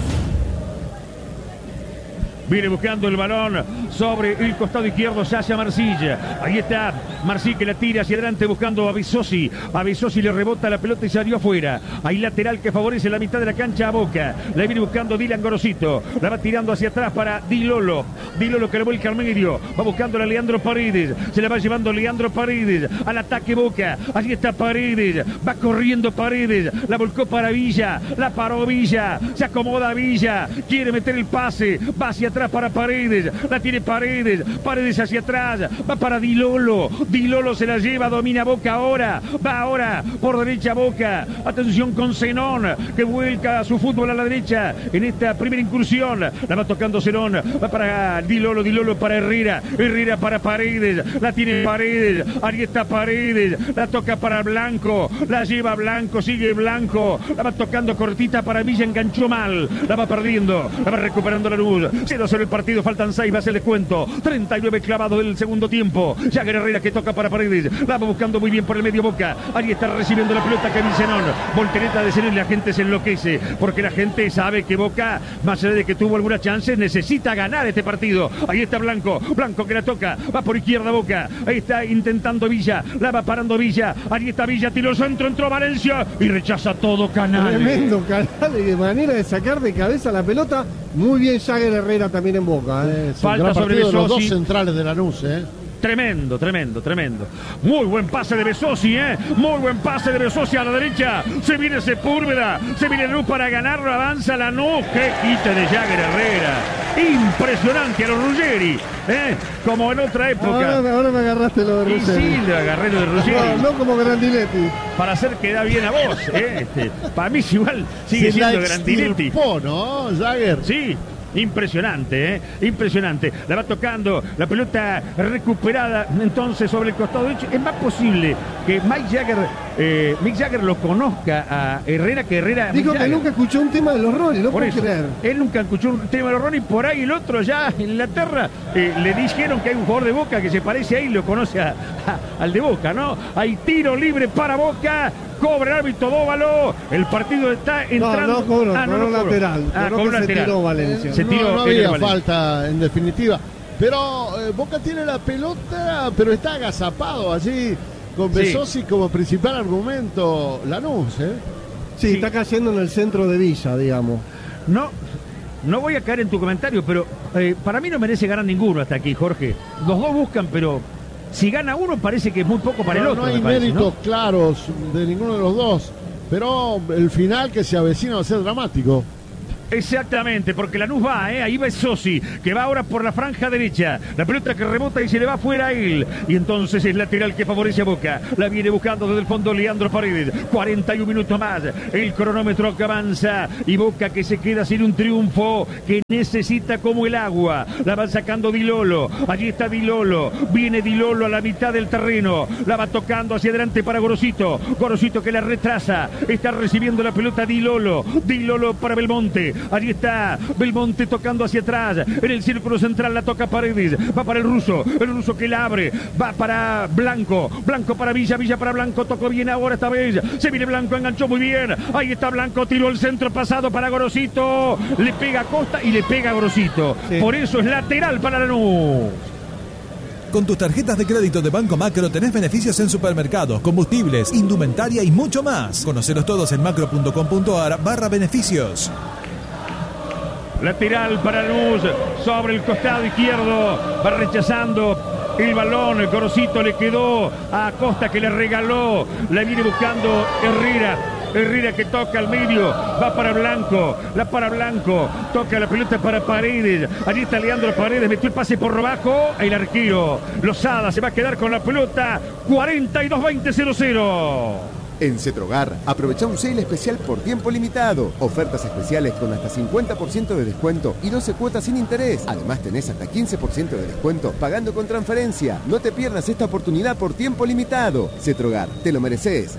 Viene buscando el balón sobre el costado izquierdo, Sasha Marcilla. Ahí está Marcilla que la tira hacia adelante buscando a Besosi. A Besosi le rebota la pelota y salió afuera. Hay lateral que favorece la mitad de la cancha a Boca. La viene buscando Dylan Gorosito. La va tirando hacia atrás para Di Lolo. Di Lolo que le vuelca al medio. Va buscando a Leandro Paredes. Se la va llevando Leandro Paredes. Al ataque Boca. Allí está Paredes. Va corriendo Paredes. La volcó para Villa. La paró Villa. Se acomoda Villa. Quiere meter el pase. Va hacia atrás para Paredes, la tiene Paredes, Paredes hacia atrás, va para Di Lolo, Di Lolo se la lleva, domina Boca ahora, va ahora por derecha Boca, atención con Zenón, que vuelca su fútbol a la derecha en esta primera incursión, la va tocando Zenón, va para Di Lolo, Di Lolo para Herrera, Herrera para Paredes, la tiene Paredes, ahí está Paredes, la toca para Blanco, la lleva Blanco, sigue Blanco, la va tocando cortita para Villa, enganchó mal, la va perdiendo, la va recuperando la luz, cero cero el partido, faltan seis, va a ser el descuento, treinta y nueve clavado del segundo tiempo, Jagger Herrera que toca para Paredes, la va buscando muy bien por el medio Boca, ahí está recibiendo la pelota Kevin Zenón, voltereta de Zenón y la gente se enloquece, porque la gente sabe que Boca, más allá de que tuvo alguna chance, necesita ganar este partido, ahí está Blanco, Blanco que la toca, va por izquierda Boca, ahí está intentando Villa, la va parando Villa, ahí está Villa, tiró el centro, entró Valencia y rechaza todo Canale. Tremendo Canale, de manera de sacar de cabeza la pelota, muy bien Jagger Herrera también en Boca. ¿eh? Es Falta sobre Besosi. Los dos centrales de Lanús, ¿eh? Tremendo, tremendo, tremendo. Muy buen pase de Besosi, ¿eh? Muy buen pase de Besosi a la derecha. Se viene Sepúlveda, se viene Lanús para ganarlo, avanza Lanús. ¡Qué quite de Jagger Herrera! Impresionante a los Ruggeri, ¿eh? Como en otra época. Ahora, ahora me agarraste lo de y Ruggeri. sí, le agarré lo de Ruggeri. No, no como Grandinetti. Para hacer quedar bien a vos, ¿eh? Este, para mí igual sigue Se siendo la Grandinetti. extirpó, ¿no, Jagger? Sí. Impresionante, ¿eh? Impresionante. La va tocando, la pelota recuperada entonces sobre el costado derecho. Es más posible que Mike Jagger, eh, Mick Jagger lo conozca a Herrera que Herrera. Dijo que nunca escuchó un tema de los Ronnie, no por puedo eso, creer. Él nunca escuchó un tema de los Ronnie, por ahí el otro ya en Inglaterra eh, le dijeron que hay un jugador de Boca que se parece ahí, lo conoce a, a, al de Boca, ¿no? Hay tiro libre para Boca. Cobra el árbitro Dóvalo. El partido está entrando. No, no cobró, ah, no, cobró no cobró. lateral. Ah, Cobró cobró que lateral. se tiró Valencia. Se tiró, no, no había Valencia. falta en definitiva. Pero eh, Boca tiene la pelota, pero está agazapado allí con Besosi sí. como principal argumento Lanús, ¿eh? Sí, sí, está cayendo en el centro de Villa, digamos. No, no voy a caer en tu comentario, pero eh, para mí no merece ganar ninguno hasta aquí, Jorge. Los dos buscan, pero si gana uno parece que es muy poco para no, el otro. No hay parece, méritos ¿no? claros de ninguno de los dos, pero el final que se avecina va a ser dramático. Exactamente, porque Lanús va, ¿eh? Ahí va Sosi, que va ahora por la franja derecha. La pelota que rebota y se le va fuera a él. Y entonces es lateral que favorece a Boca. La viene buscando desde el fondo Leandro Paredes. cuarenta y un minutos más. El cronómetro que avanza. Y Boca que se queda sin un triunfo que necesita como el agua. La va sacando Di Lolo. Allí está Di Lolo. Viene Di Lolo a la mitad del terreno. La va tocando hacia adelante para Gorosito. Gorosito que la retrasa. Está recibiendo la pelota Di Lolo. Di Lolo para Belmonte. Allí está Belmonte tocando hacia atrás. En el círculo central la toca Paredes. Va para el ruso. El ruso que la abre. Va para Blanco. Blanco para Villa. Villa para Blanco. Tocó bien ahora esta vez. Se viene Blanco. Enganchó muy bien. Ahí está Blanco. Tiró el centro pasado para Gorosito. Le pega a Costa y le pega a Gorosito. Sí. Por eso es lateral para Lanús. Con tus tarjetas de crédito de Banco Macro tenés beneficios en supermercados, combustibles, indumentaria y mucho más. Conocelos todos en macro.com.ar barra beneficios. Lateral para Lanús, sobre el costado izquierdo, va rechazando el balón, el Gorosito le quedó a Costa que le regaló, la viene buscando Herrera. Herrera que toca al medio, va para Blanco, la para Blanco, toca la pelota para Paredes, allí está Leandro Paredes, metió el pase por abajo, el arquero Lozada se va a quedar con la pelota, cuarenta y dos veinte cero cero. En Cetrogar, aprovecha un sale especial por tiempo limitado. Ofertas especiales con hasta cincuenta por ciento de descuento y doce cuotas sin interés. Además tenés hasta quince por ciento de descuento pagando con transferencia. No te pierdas esta oportunidad por tiempo limitado. Cetrogar, te lo mereces.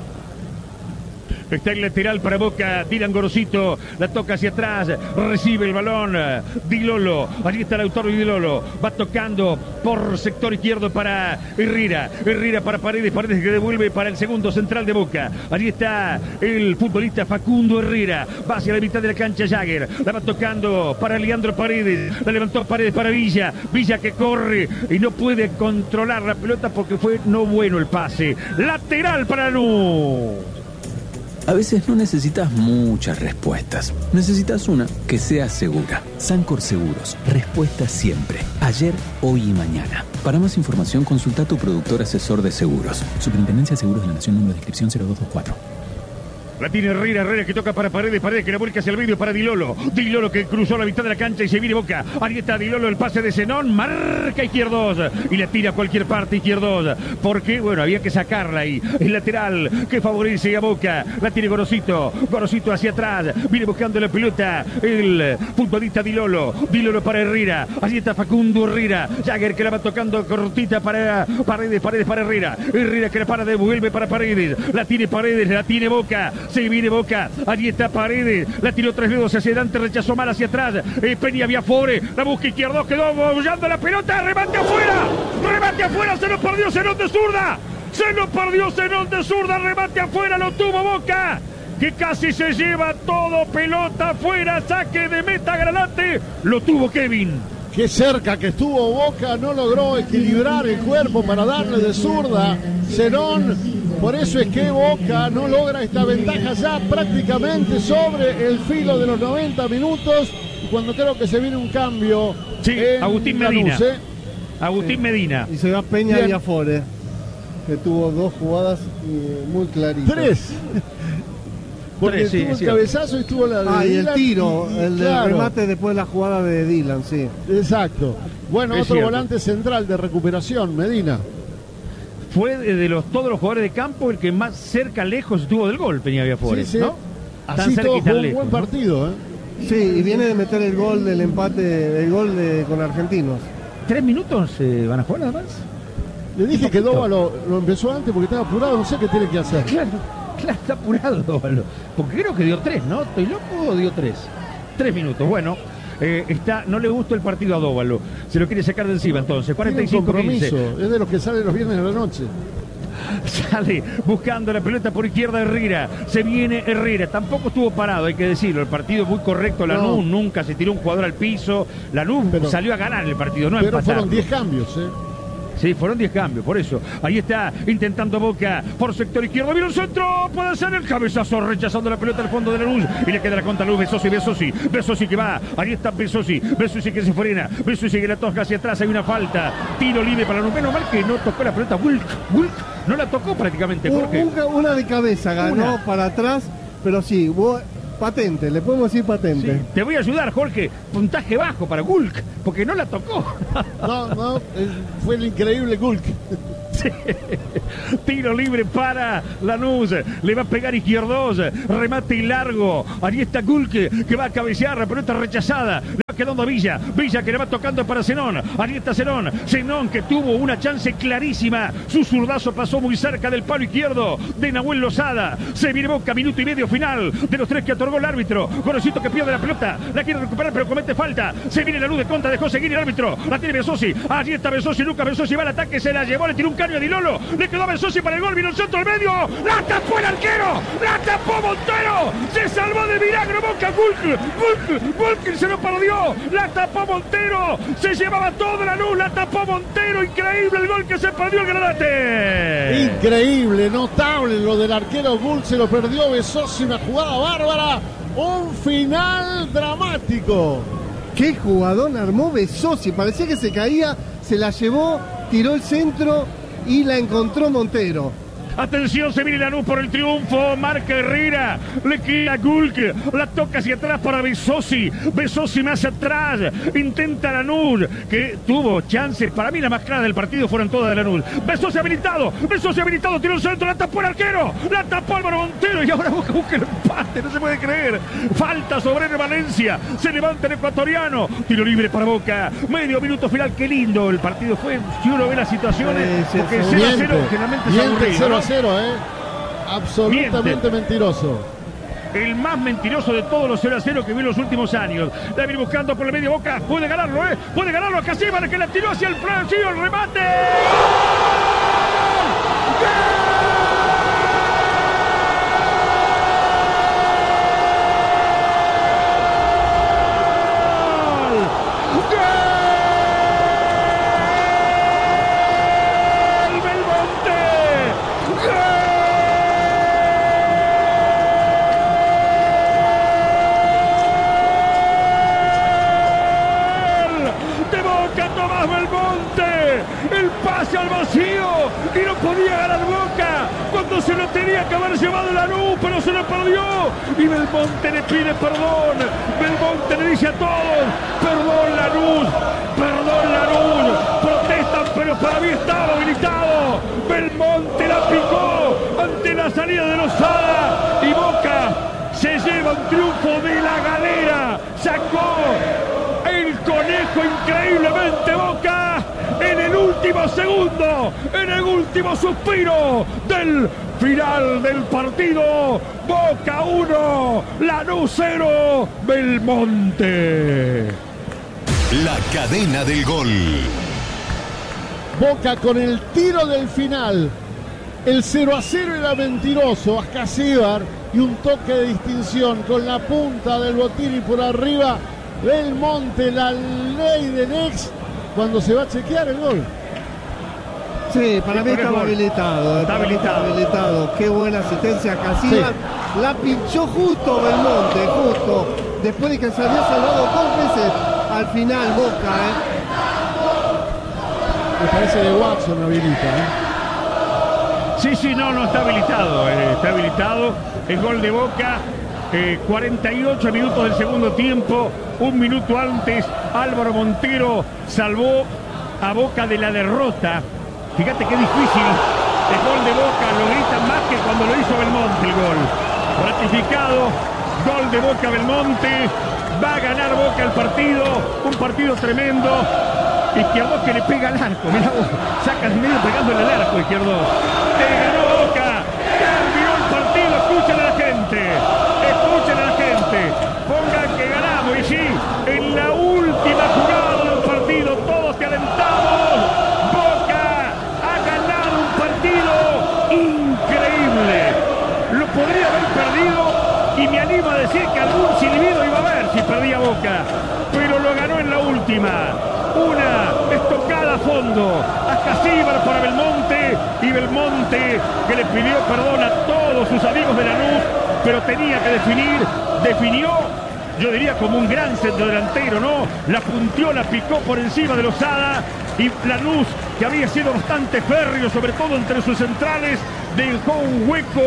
Está el lateral para Boca, Dylan Gorosito, la toca hacia atrás, recibe el balón, Di Lolo, allí está el autor de Di Lolo, va tocando por sector izquierdo para Herrera, Herrera para Paredes, Paredes que devuelve para el segundo central de Boca, allí está el futbolista Facundo Herrera, va hacia la mitad de la cancha Jagger, la va tocando para Leandro Paredes, la levantó Paredes para Villa, Villa que corre y no puede controlar la pelota porque fue no bueno el pase, lateral para Lanús. A veces no necesitas muchas respuestas. Necesitas una que sea segura. Sancor Seguros. Respuesta siempre. Ayer, hoy y mañana. Para más información, consulta a tu productor asesor de seguros. Superintendencia de Seguros de la Nación, número de inscripción cero dos dos cuatro. La tiene Herrera, Herrera que toca para Paredes, Paredes que la vuelca hacia el medio para Di Lolo. Di Lolo que cruzó la mitad de la cancha y se viene Boca. Ahí está Di Lolo, el pase de Zenón, marca Izquierdos y le tira a cualquier parte Izquierdos. Porque, bueno, había que sacarla ahí. El lateral que favorece a Boca. La tiene Gorosito, Gorosito hacia atrás. Viene buscando la pelota el futbolista Di Lolo. Di Lolo para Herrera. Allí está Facundo Herrera. Jagger que la va tocando cortita para Paredes, Paredes para Herrera. Herrera que la para, devuelve para Paredes. La tiene Paredes, la tiene Boca. Se viene Boca, allí está Paredes, la tiró tres dedos hacia adelante, rechazó mal hacia atrás, eh, Peña Viafore, la busca Izquierdos, quedó bollando la pelota, remate afuera, remate afuera, se lo perdió Zenón de zurda, se lo perdió Zenón de zurda, remate afuera, lo tuvo Boca, que casi se lleva todo, pelota afuera, saque de meta Granate, lo tuvo Kevin. Qué cerca que estuvo Boca, no logró equilibrar el cuerpo para darle de zurda Zenón, por eso es que Boca no logra esta ventaja ya prácticamente sobre el filo de los noventa minutos, cuando creo que se viene un cambio. Sí, Agustín Medina. ¿eh? Agustín sí. Medina. Y se va Peña Viafore, que tuvo dos jugadas muy claritas. Tres. Porque sí, tuvo el cabezazo y estuvo la de Ah, y Dylan, el tiro, y, el claro. remate después de la jugada de Dylan, sí. Exacto. Bueno, es otro cierto. volante central de recuperación, Medina. Fue de los todos los jugadores de campo el que más cerca, lejos estuvo del gol, Peña Viafore, Sí, sí. ¿no? Así todo fue un buen partido, ¿eh? Sí, y viene de meter el gol del empate, el gol de, con Argentinos. ¿Tres minutos eh, van a jugar nada más? Le dije que Doba lo, lo empezó antes porque estaba apurado, no sé qué tiene que hacer. Claro, claro, está apurado Dóvalo. Porque creo que dio tres, ¿no? ¿Estoy loco o dio tres? Tres minutos, bueno. Eh, está, no le gustó el partido a Dóvalo. Se lo quiere sacar de encima entonces. cuarenta y cinco quince. Es de los que salen los viernes de la noche. Sale buscando la pelota por izquierda Herrera. Se viene Herrera. Tampoco estuvo parado, hay que decirlo. El partido muy correcto. Lanús no. Nunca se tiró un jugador al piso. Lanús pero, salió a ganar el partido, no a pero empatar. Fueron diez cambios, ¿eh? Sí, fueron diez cambios, por eso. Ahí está, intentando Boca por sector izquierdo. Viene un centro, puede ser el cabezazo, rechazando la pelota al fondo de la luz. Y le queda la contra luz, Besosi, Besosi. Besosi que va, ahí está Besosi. Besosi que se frena, Besosi que la toca hacia atrás. Hay una falta, tiro libre para la luz. Menos mal que no tocó la pelota. Wilk, Wilk, no la tocó prácticamente. ¿Por qué? Una, una de cabeza ganó una. Para atrás, pero sí, patente, le podemos decir patente. Sí. Te voy a ayudar, Jorge. Puntaje bajo para Gulk, porque no la tocó. No, no, fue el increíble Gulk. Sí. Tiro libre para Lanús, le va a pegar Izquierdos, remate largo, ahí está Gulke que va a cabecear, pero está rechazada, le va quedando a Villa, Villa que le va tocando para Zenón, ahí está Zenón, Zenón que tuvo una chance clarísima, su zurdazo pasó muy cerca del palo izquierdo de Nahuel Lozada, se viene Boca, minuto y medio final de los tres que otorgó el árbitro, Gorosito que pierde la pelota, la quiere recuperar pero comete falta, se viene la luz de contra, dejó seguir el árbitro, la tiene Besosi, allí está Besosi, Lucas Besosi va al ataque, se la llevó, le tiró un caño a Di Lolo, le quedó a Besosi para el gol, vino el centro al medio, la tapó el arquero, la tapó Montero, se salvó de milagro Boca, Gulk, Gulk, Gulk se lo perdió, la tapó Montero, se llevaba toda la luz, la tapó Montero, increíble el gol que se perdió el Granate. Increíble, notable lo del arquero Gulk, se lo perdió Besosi, una jugada bárbara, un final dramático. Qué jugador armó Besosi, parecía que se caía, se la llevó, tiró el centro y la encontró Montero. Atención, se viene Lanús por el triunfo, marca Herrera, le queda Gulk, la toca hacia atrás para Besosi, Besosi más atrás, intenta Lanús, que tuvo chances, para mí la más clara del partido fueron todas de Lanús, Besosi habilitado, Besosi habilitado, tiró el centro, la tapó el arquero, la tapó Álvaro Montero y ahora Boca busca el empate, no se puede creer, falta sobre el Valencia, se levanta el ecuatoriano, tiro libre para Boca, medio minuto final, qué lindo el partido fue, si uno ve las situaciones, sí, porque sí, cero a cero generalmente es aburrido, cero a ¿no? cero, ¿eh? Absolutamente Miente. Mentiroso. El más mentiroso de todos los cero a cero que vi en los últimos años. La viene buscando por el medio Boca. Puede ganarlo, ¿eh? Puede ganarlo a Casíbar, que la tiró hacia el Francisco. El remate. ¡Gol! Al vacío y no podía ganar Boca cuando se lo tenía que haber llevado Lanús, pero se lo perdió y Belmonte le pide perdón, Belmonte le dice a todos perdón Lanús, perdón Lanús, protestan pero para mí estaba habilitado, Belmonte la picó ante la salida de Lozada y Boca se lleva un triunfo de la galera, sacó el conejo increíblemente Boca en el último segundo, en el último suspiro del final del partido. Boca uno, Lanús cero, Belmonte. La cadena del gol. Boca con el tiro del final. El cero a cero era mentiroso. Ascasíbar y un toque de distinción con la punta del botín y por arriba Belmonte, la ley de Nex. Cuando se va a chequear el gol. Sí, para sí, mí estaba gol. habilitado. Está habilitado. habilitado. Qué buena asistencia Casíbar. Sí. La pinchó justo Belmonte, justo. Después de que se había salvado dos veces. Al final Boca, ¿eh? Me parece de Watson habilita, ¿eh? Sí, sí, no, no está habilitado. Eh, está habilitado. El gol de Boca. Eh, cuarenta y ocho minutos del segundo tiempo, un minuto antes Álvaro Montero salvó a Boca de la derrota. Fíjate qué difícil el gol de Boca, lo gritan más que cuando lo hizo Belmonte el gol. Ratificado, gol de Boca Belmonte, va a ganar Boca el partido, un partido tremendo. Izquierdos que le pega al arco, mirá vos, saca el medio pegándole al arco Izquierdos. Te ganó Boca, terminó el partido, escuchen a la gente. Escuchen a la gente, pongan que ganamos y sí, en la última jugada del partido, todos te alentamos. Boca ha ganado un partido increíble. Lo podría haber perdido y me animo a decir que algún silbido iba a haber si perdía Boca, pero lo ganó en la última. Una estocada a fondo, Ascasíbar para Belmonte y Belmonte que le pidió perdón a todos sus amigos de Lanús, pero tenía que definir, definió, yo diría como un gran centro delantero, ¿no? La punteó, la picó por encima de Lozada y Lanús, que había sido bastante férreo, sobre todo entre sus centrales, dejó un hueco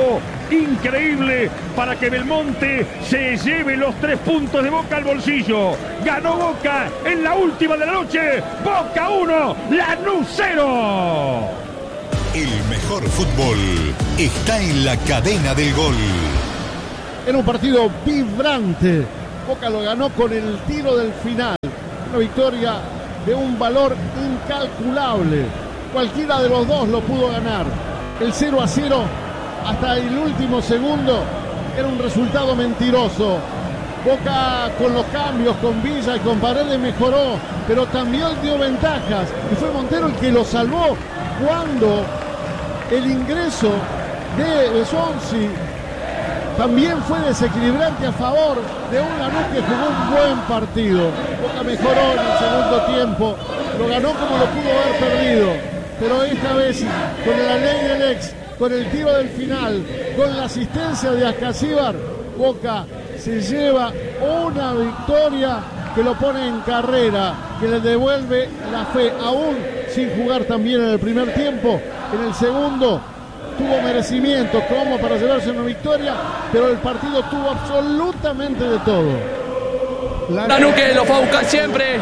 increíble para que Belmonte se lleve los tres puntos de Boca al bolsillo. Ganó Boca en la última de la noche. Boca uno, Lanús cero. El mejor fútbol está en la cadena del gol. Era un partido vibrante. Boca lo ganó con el tiro del final. Una victoria de un valor incalculable. Cualquiera de los dos lo pudo ganar. El cero a cero hasta el último segundo era un resultado mentiroso. Boca con los cambios, con Villa y con Paredes mejoró, pero también dio ventajas. Y fue Montero el que lo salvó cuando el ingreso de Besonzi también fue desequilibrante a favor de un Lanús que jugó un buen partido. Boca mejoró en el segundo tiempo, lo ganó como lo pudo haber perdido, pero esta vez con la ley del ex, con el tiro del final, con la asistencia de Ascasíbar, Boca se lleva una victoria que lo pone en carrera, que le devuelve la fe, aún sin jugar también en el primer tiempo. En el segundo tuvo merecimiento como para llevarse una victoria, pero el partido tuvo absolutamente de todo. Lanús que lo fue a buscar siempre.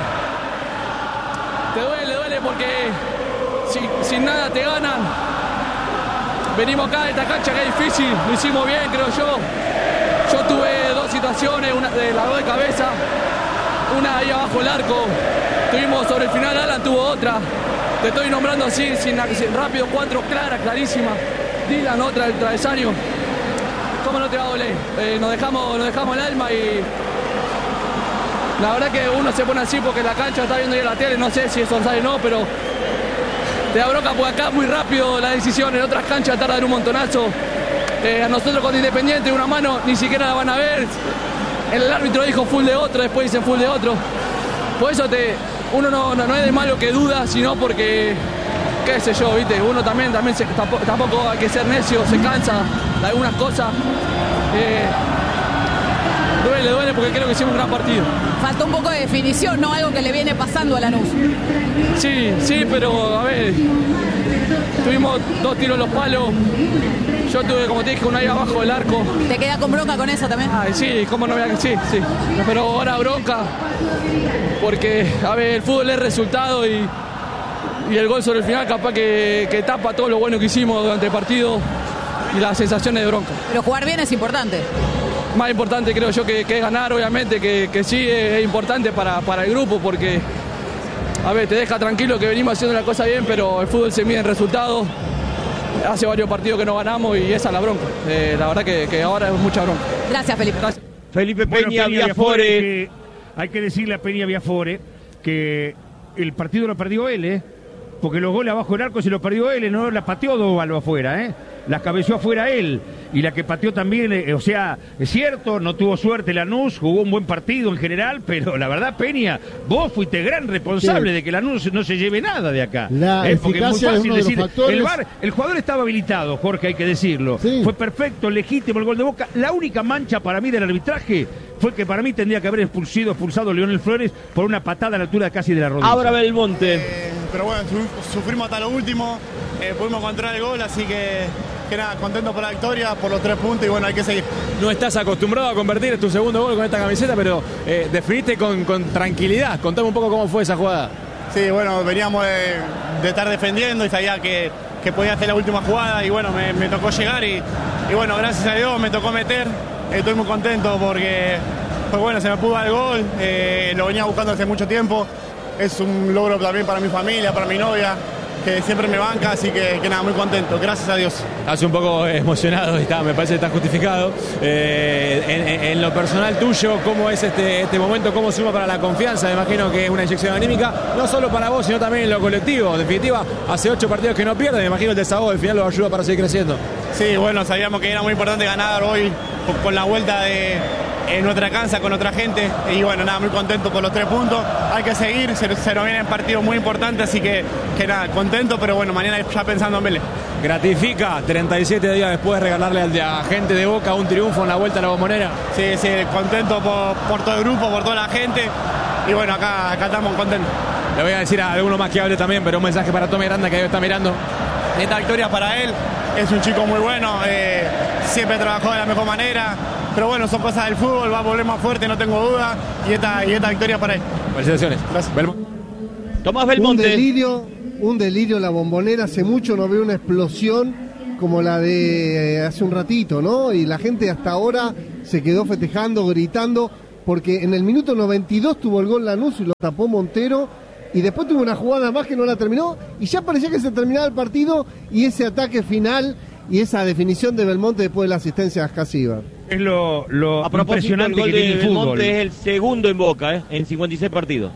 Te duele, duele porque sin, sin nada te ganan. Venimos acá de esta cancha que es difícil, lo hicimos bien, creo yo. Yo tuve dos situaciones, una de las dos de cabeza, una ahí abajo el arco. Tuvimos sobre el final, Alan tuvo otra. Te estoy nombrando así, sin, sin rápido, cuatro claras, clarísimas. Dylan, otra del travesaño. ¿Cómo no te va a doler? Eh, nos, dejamos, nos dejamos el alma y la verdad que uno se pone así porque la cancha está viendo ahí en la tele, no sé si es onside o no, pero te da bronca porque acá muy rápido la decisión, en otras canchas tardan un montonazo. Eh, a nosotros con Independiente una mano ni siquiera la van a ver. El árbitro dijo full de otro, después dicen full de otro. Por eso te, uno no, no, no es de malo que duda, sino porque, qué sé yo, viste, uno también, también se, tampoco, tampoco hay que ser necio, se cansa de algunas cosas. Eh, duele, duele porque creo que hicimos un gran partido. Faltó un poco de definición, ¿no? Algo que le viene pasando a Lanús. Sí, sí, pero a ver, tuvimos dos tiros en los palos. Yo tuve, como te dije, uno ahí abajo del arco. ¿Te queda con bronca con eso también? Ay, sí, cómo no voy a... Sí, sí. Pero ahora bronca, porque, a ver, el fútbol es resultado y, y el gol sobre el final capaz que, que tapa todo lo bueno que hicimos durante el partido y las sensaciones de bronca. Pero jugar bien es importante. Más importante creo yo que, que ganar, obviamente, que, que sí es importante para, para el grupo, porque, a ver, te deja tranquilo que venimos haciendo la cosa bien, pero el fútbol se mide en resultados. Hace varios partidos que no ganamos y esa es la bronca. Eh, la verdad que, que ahora es mucha bronca. Gracias, Felipe. Gracias. Felipe Peña, bueno, Peña Viafore. Que, hay que decirle a Peña Viafore que el partido lo perdió él, ¿eh? Porque los goles abajo del arco se los perdió él, no la pateó Dóvalo afuera, ¿eh? Las cabeció afuera él. Y la que pateó también, eh, o sea, es cierto, no tuvo suerte Lanús, jugó un buen partido en general, pero la verdad, Peña, vos fuiste gran responsable sí. de que Lanús no se lleve nada de acá. La eh, porque es muy fácil de decir, factores... el, bar, el jugador estaba habilitado, Jorge, hay que decirlo. Sí. Fue perfecto, legítimo el gol de Boca. La única mancha para mí del arbitraje fue que para mí tendría que haber expulsado, expulsado a Leonel Flores por una patada a la altura casi de la rodilla. Ahora Belmonte. Eh, pero bueno, sufrimos hasta lo último, eh, pudimos encontrar el gol, así que, que nada, contento por la victoria, por los tres puntos y bueno, hay que seguir. No estás acostumbrado a convertir tu segundo gol con esta camiseta, pero eh, definiste con, con tranquilidad. Contame un poco cómo fue esa jugada. Sí, bueno, veníamos de, de estar defendiendo y sabía que, que podía hacer la última jugada y bueno, me, me tocó llegar y, y bueno, gracias a Dios me tocó meter. Estoy muy contento porque pues bueno, se me pudo dar el gol, eh, lo venía buscando hace mucho tiempo. Es un logro también para mi familia, para mi novia, que siempre me banca, así que, que nada, muy contento, gracias a Dios. Estás un poco emocionado, está, me parece que está justificado. Eh, en, en lo personal tuyo, ¿cómo es este, este momento? ¿Cómo suma para la confianza? Me imagino que es una inyección anímica, no solo para vos, sino también en lo colectivo. En definitiva, hace ocho partidos que no pierdes, me imagino el desahogo del final lo ayuda para seguir creciendo. Sí, bueno, sabíamos que era muy importante ganar hoy con la vuelta de... en nuestra cancha con otra gente y bueno, nada, muy contento por los tres puntos, hay que seguir, se, se nos vienen partidos muy importantes, así que, que nada, contento, pero bueno, mañana ya pensando en Vélez. ¿Gratifica treinta y siete días después regalarle a la gente de Boca un triunfo en la Vuelta a la Bombonera? Sí, sí, contento por, por todo el grupo, por toda la gente y bueno, acá, acá estamos contentos. Le voy a decir a alguno más que hable también, pero un mensaje para Tommy Aranda que debe estar mirando. Esta victoria para él, es un chico muy bueno, eh, siempre trabajó de la mejor manera, pero bueno, son cosas del fútbol, va a volver más fuerte, no tengo duda, y esta, y esta victoria para él. Felicitaciones. Gracias. Belm- Tomás Belmonte. Un delirio, un delirio la Bombonera, hace mucho no veo una explosión como la de eh, hace un ratito, ¿no? Y la gente hasta ahora se quedó festejando, gritando, porque en el minuto noventa y dos tuvo el gol Lanús y lo tapó Montero, y después tuvo una jugada más que no la terminó, y ya parecía que se terminaba el partido, y ese ataque final y esa definición de Belmonte después de la asistencia de Ascasíbar. Es lo, lo A propósito, el impresionante gol que tiene de el fútbol. Belmonte es el segundo en Boca, ¿eh? En cincuenta y seis partidos.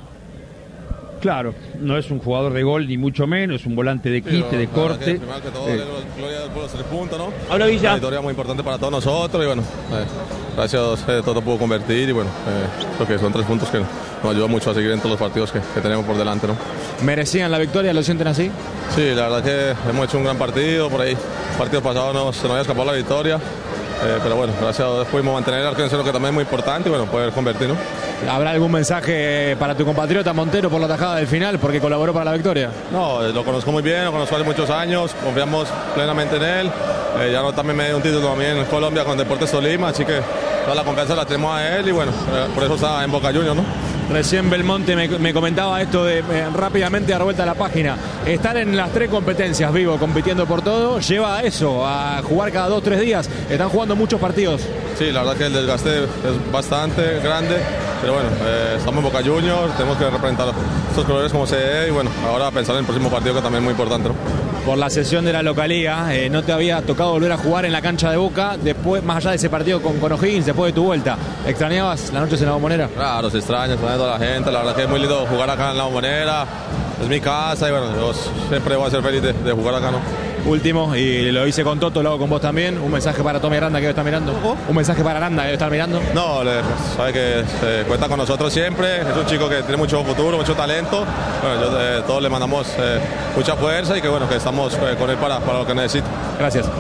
Claro, no es un jugador de gol ni mucho menos, es un volante de quite, de corte. Primero que todo, Eh, gloria del pueblo, tres puntos, ¿no? Habla Villa. Una victoria muy importante para todos nosotros y bueno, eh, gracias a Dios eh, todo pudo convertir y bueno, eh, creo que son tres puntos que nos ayudan mucho a seguir en todos los partidos que, que tenemos por delante, ¿no? ¿Merecían la victoria? ¿Lo sienten así? Sí, la verdad que hemos hecho un gran partido, por ahí, partido pasado nos, se nos había escapado la victoria, eh, pero bueno, gracias a Dios pudimos mantener el arco en cero, que también es muy importante y bueno, poder convertir, ¿no? ¿Habrá algún mensaje para tu compatriota Montero por la tajada del final, porque colaboró para la victoria? No, lo conozco muy bien, lo conozco hace muchos años, confiamos plenamente en él. Eh, ya no, también me dio un título también en Colombia con Deportes Tolima, así que toda la confianza la tenemos a él y bueno, eh, por eso está en Boca Juniors, ¿no? Recién Belmonte me, me comentaba esto de eh, rápidamente dar vuelta a la página. Estar en las tres competencias, Vivo, compitiendo por todo, lleva a eso, a jugar cada dos, tres días. Están jugando muchos partidos. Sí, la verdad que el desgaste es bastante grande, pero bueno, eh, estamos en Boca Juniors, tenemos que representar estos colores como se debe y bueno, ahora pensar en el próximo partido que también es muy importante, ¿no? Por la sesión de la localía, eh, ¿no te había tocado volver a jugar en la cancha de Boca después, más allá de ese partido con, con O'Higgins, después de tu vuelta? ¿Extrañabas las noches en la Bombonera? Claro, se extraña, extraña a toda la gente, la verdad que es muy lindo jugar acá en la Bombonera, es mi casa y bueno, yo siempre voy a ser feliz de, de jugar acá, ¿no? Último, y lo hice con Toto, lo hago con vos también. Un mensaje para Tommy Aranda que debe estar mirando. Un mensaje para Aranda que debe estar mirando. No, le, sabe que eh, cuenta con nosotros siempre. Es un chico que tiene mucho futuro, mucho talento. Bueno, yo, eh, todos le mandamos eh, mucha fuerza y que bueno, que estamos eh, con él para, para lo que necesite. Gracias.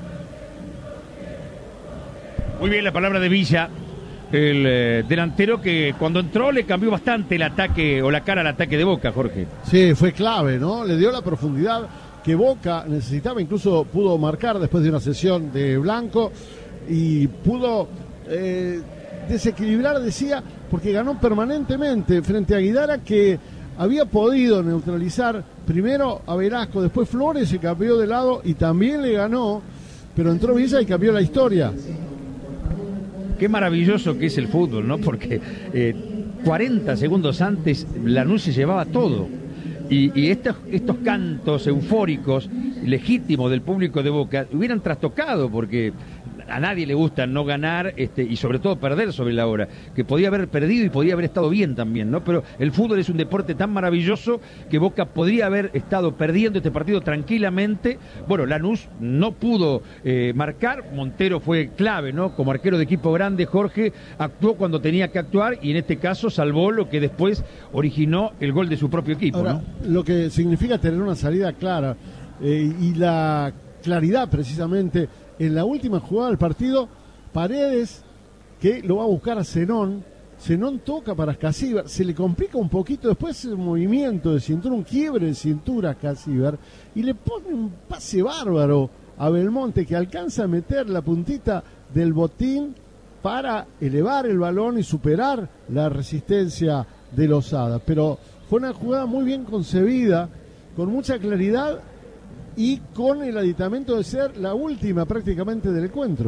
Muy bien la palabra de Villa, el eh, delantero que cuando entró le cambió bastante el ataque o la cara al ataque de Boca, Jorge. Sí, fue clave, ¿no? Le dio la profundidad que Boca necesitaba, incluso pudo marcar después de una sesión de Blanco y pudo eh, desequilibrar, decía, porque ganó permanentemente frente a Guidara, que había podido neutralizar primero a Velasco, después Flores se cambió de lado y también le ganó, pero entró Villa y cambió la historia. Qué maravilloso que es el fútbol, ¿no? Porque eh, cuarenta segundos antes Lanús se llevaba todo. Y, y estos, estos cantos eufóricos, legítimos del público de Boca, hubieran trastocado, porque a nadie le gusta no ganar este, y sobre todo perder sobre la hora, que podía haber perdido y podía haber estado bien también, ¿no? Pero el fútbol es un deporte tan maravilloso que Boca podría haber estado perdiendo este partido tranquilamente. Bueno, Lanús no pudo eh, marcar, Montero fue clave, ¿no? Como arquero de equipo grande, Jorge actuó cuando tenía que actuar y en este caso salvó lo que después originó el gol de su propio equipo. Ahora, ¿no? Lo que significa tener una salida clara eh, y la claridad precisamente en la última jugada del partido, Paredes, que lo va a buscar a Zenón, Zenón toca para Ascasíbar, se le complica un poquito después el movimiento de cintura, un quiebre de cintura a Ascasíbar, y le pone un pase bárbaro a Belmonte, que alcanza a meter la puntita del botín para elevar el balón y superar la resistencia de Lozada. Pero fue una jugada muy bien concebida, con mucha claridad, y con el aditamento de ser la última prácticamente del encuentro.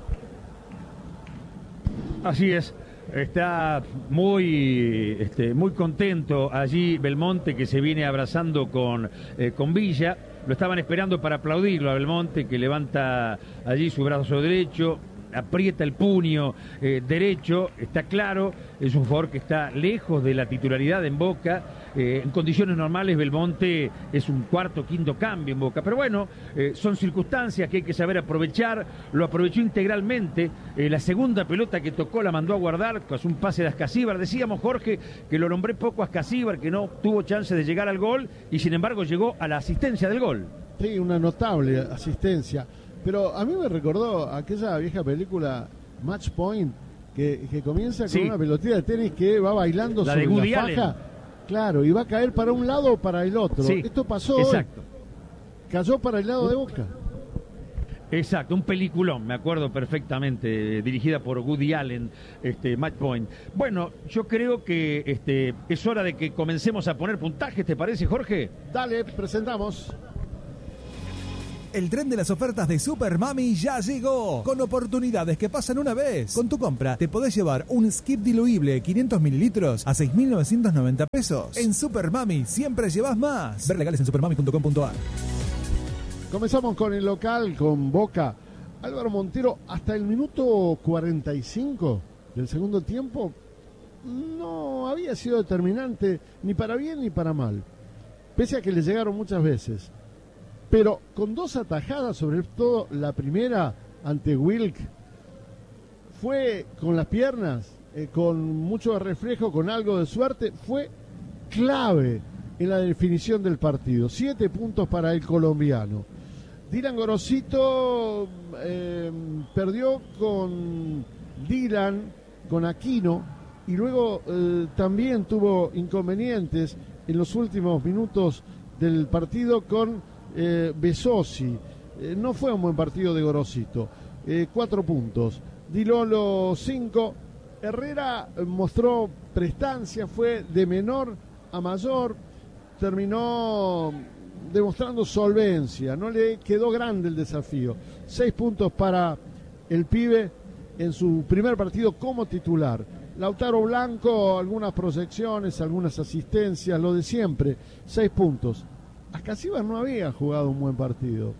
Así es, está muy, este, muy contento allí Belmonte, que se viene abrazando con, eh, con Villa. Lo estaban esperando para aplaudirlo a Belmonte, que levanta allí su brazo derecho, aprieta el puño eh, derecho, está claro, es un jugador que está lejos de la titularidad en Boca. Eh, en condiciones normales Belmonte es un cuarto, quinto cambio en Boca, pero bueno, eh, son circunstancias que hay que saber aprovechar. Lo aprovechó integralmente, eh, la segunda pelota que tocó la mandó a guardar, con un pase de Ascasíbar. Decíamos, Jorge, que lo nombré poco a Ascasíbar, que no tuvo chance de llegar al gol y sin embargo llegó a la asistencia del gol. Sí, una notable asistencia. Pero a mí me recordó aquella vieja película Match Point, que, que comienza con sí. una pelotita de tenis que va bailando la sobre de la faja. Allen. Claro, y va a caer para un lado o para el otro. Sí, Esto pasó exacto. hoy. Cayó para el lado de Boca. Exacto, un peliculón, me acuerdo perfectamente, dirigida por Woody Allen, este, Match Point. Bueno, yo creo que este, es hora de que comencemos a poner puntajes, ¿te parece, Jorge? Dale, presentamos. El tren de las ofertas de Super Mami ya llegó, con oportunidades que pasan una vez. Con tu compra te podés llevar un Skip diluible quinientos mililitros a seis mil novecientos noventa pesos. En Super Mami siempre llevas más. Ver legales en supermami punto com punto a r. Comenzamos con el local, con Boca. Álvaro Montero, hasta el minuto cuarenta y cinco del segundo tiempo, no había sido determinante ni para bien ni para mal, pese a que le llegaron muchas veces. Pero con dos atajadas, sobre todo la primera ante Wilk, fue con las piernas, eh, con mucho reflejo, con algo de suerte, fue clave en la definición del partido. Siete puntos para el colombiano. Dylan Gorosito eh, perdió con Dylan, con Aquino, y luego eh, también tuvo inconvenientes en los últimos minutos del partido con eh, Besosi. Eh, no fue un buen partido de Gorosito. Eh, cuatro puntos. Di Lolo, cinco. Herrera mostró prestancia, fue de menor a mayor, terminó demostrando solvencia, no le quedó grande el desafío. Seis puntos para el pibe en su primer partido como titular. Lautaro Blanco, algunas proyecciones, algunas asistencias, lo de siempre, seis puntos. Ascasíbar no había jugado un buen partido,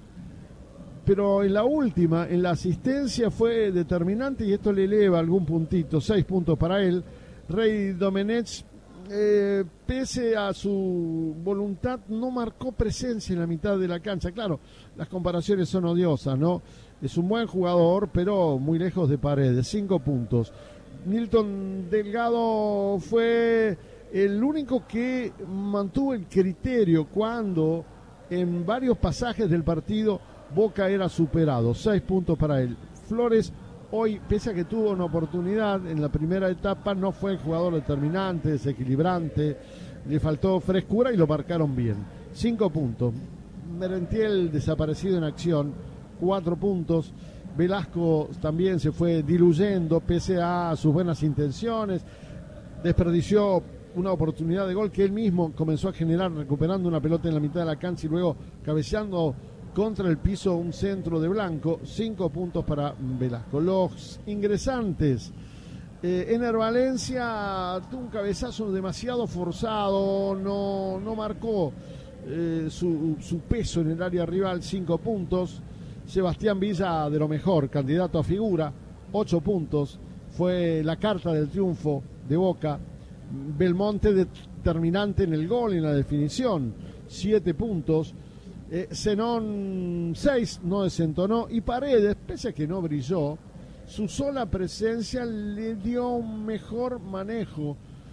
pero en la última, en la asistencia, fue determinante y esto le eleva algún puntito, seis puntos para él. Rey Domenech, eh, pese a su voluntad, no marcó presencia en la mitad de la cancha. Claro, las comparaciones son odiosas, ¿no? Es un buen jugador, pero muy lejos de Paredes, cinco puntos. Nilton Delgado fue el único que mantuvo el criterio cuando en varios pasajes del partido Boca era superado, seis puntos para él. Flores, hoy, pese a que tuvo una oportunidad en la primera etapa, no fue el jugador determinante, desequilibrante, le faltó frescura y lo marcaron bien. Cinco puntos. Merentiel desaparecido en acción, cuatro puntos. Velasco también se fue diluyendo pese a sus buenas intenciones, desperdició una oportunidad de gol que él mismo comenzó a generar recuperando una pelota en la mitad de la cancha y luego cabeceando contra el piso un centro de Blanco. Cinco puntos para Velasco. Los ingresantes, eh, Ener Valencia tuvo un cabezazo demasiado forzado, no, no marcó eh, su, su peso en el área rival. Cinco puntos. Sebastián Villa, de lo mejor, candidato a figura, ocho puntos, fue la carta del triunfo de Boca. Belmonte, determinante en el gol, en la definición, siete puntos. eh, Zenón, seis, no desentonó, y Paredes, pese a que no brilló, su sola presencia le dio un mejor manejo,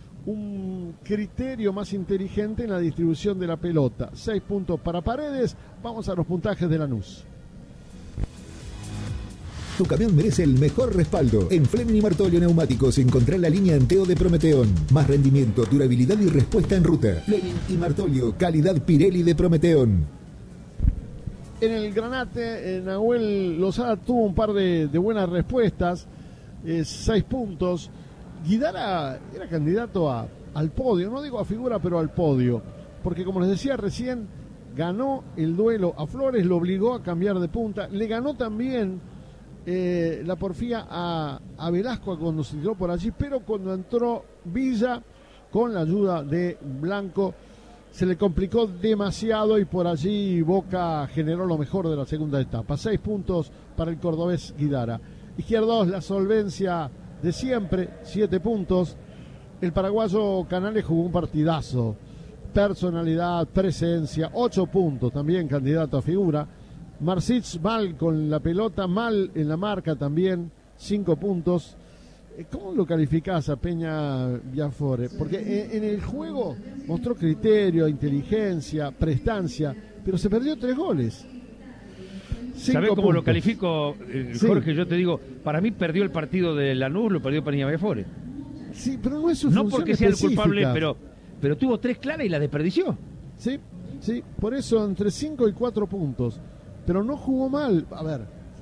un criterio más inteligente en la distribución de la pelota. Seis puntos para Paredes. Vamos a los puntajes de Lanús. Tu camión merece el mejor respaldo. En Fleming y Martolio Neumáticos encontrá la línea Anteo de Prometeón. Más rendimiento, durabilidad y respuesta en ruta. Fleming y Martolio, calidad Pirelli de Prometeón. En el Granate, eh, Nahuel Lozada tuvo un par de, de buenas respuestas, eh, seis puntos. Guidara era candidato a, al podio, no digo a figura, pero al podio, porque como les decía recién, ganó el duelo a Flores, lo obligó a cambiar de punta, le ganó también Eh, la porfía a, a Velasco cuando se tiró por allí, pero cuando entró Villa con la ayuda de Blanco se le complicó demasiado y por allí Boca generó lo mejor de la segunda etapa. Seis puntos para el cordobés Guidara. Izquierdos, la solvencia de siempre, siete puntos. El paraguayo Canales jugó un partidazo, personalidad, presencia, ocho puntos, también candidato a figura. Marcich mal con la pelota, mal en la marca también, cinco puntos. ¿Cómo lo calificás a Peña Biafore? Porque en el juego mostró criterio, inteligencia, prestancia, pero se perdió tres goles. ¿Sabés cómo lo califico, eh, Jorge? Sí. Yo te digo, para mí perdió el partido de Lanús, lo perdió Peña Biafore. Sí, pero no es su No función porque sea el específica. culpable, pero, pero tuvo tres claras y las desperdició. Sí, sí, por eso entre cinco y cuatro puntos. Pero no jugó mal. A ver,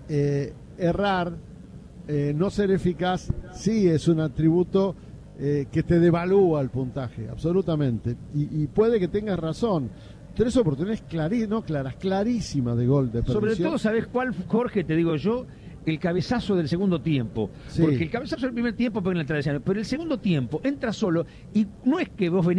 eh, errar, eh, no ser eficaz, sí es un atributo eh, que te devalúa el puntaje, absolutamente. Y, y puede que tengas razón. Tres oportunidades clarísimas, no claras, clarísimas de gol de perdición. Sobre todo, ¿sabés cuál, Jorge? Te digo yo, el cabezazo del segundo tiempo. Sí. Porque el cabezazo del primer tiempo pega en el travesaño, pero el segundo tiempo entra solo y no es que vos venís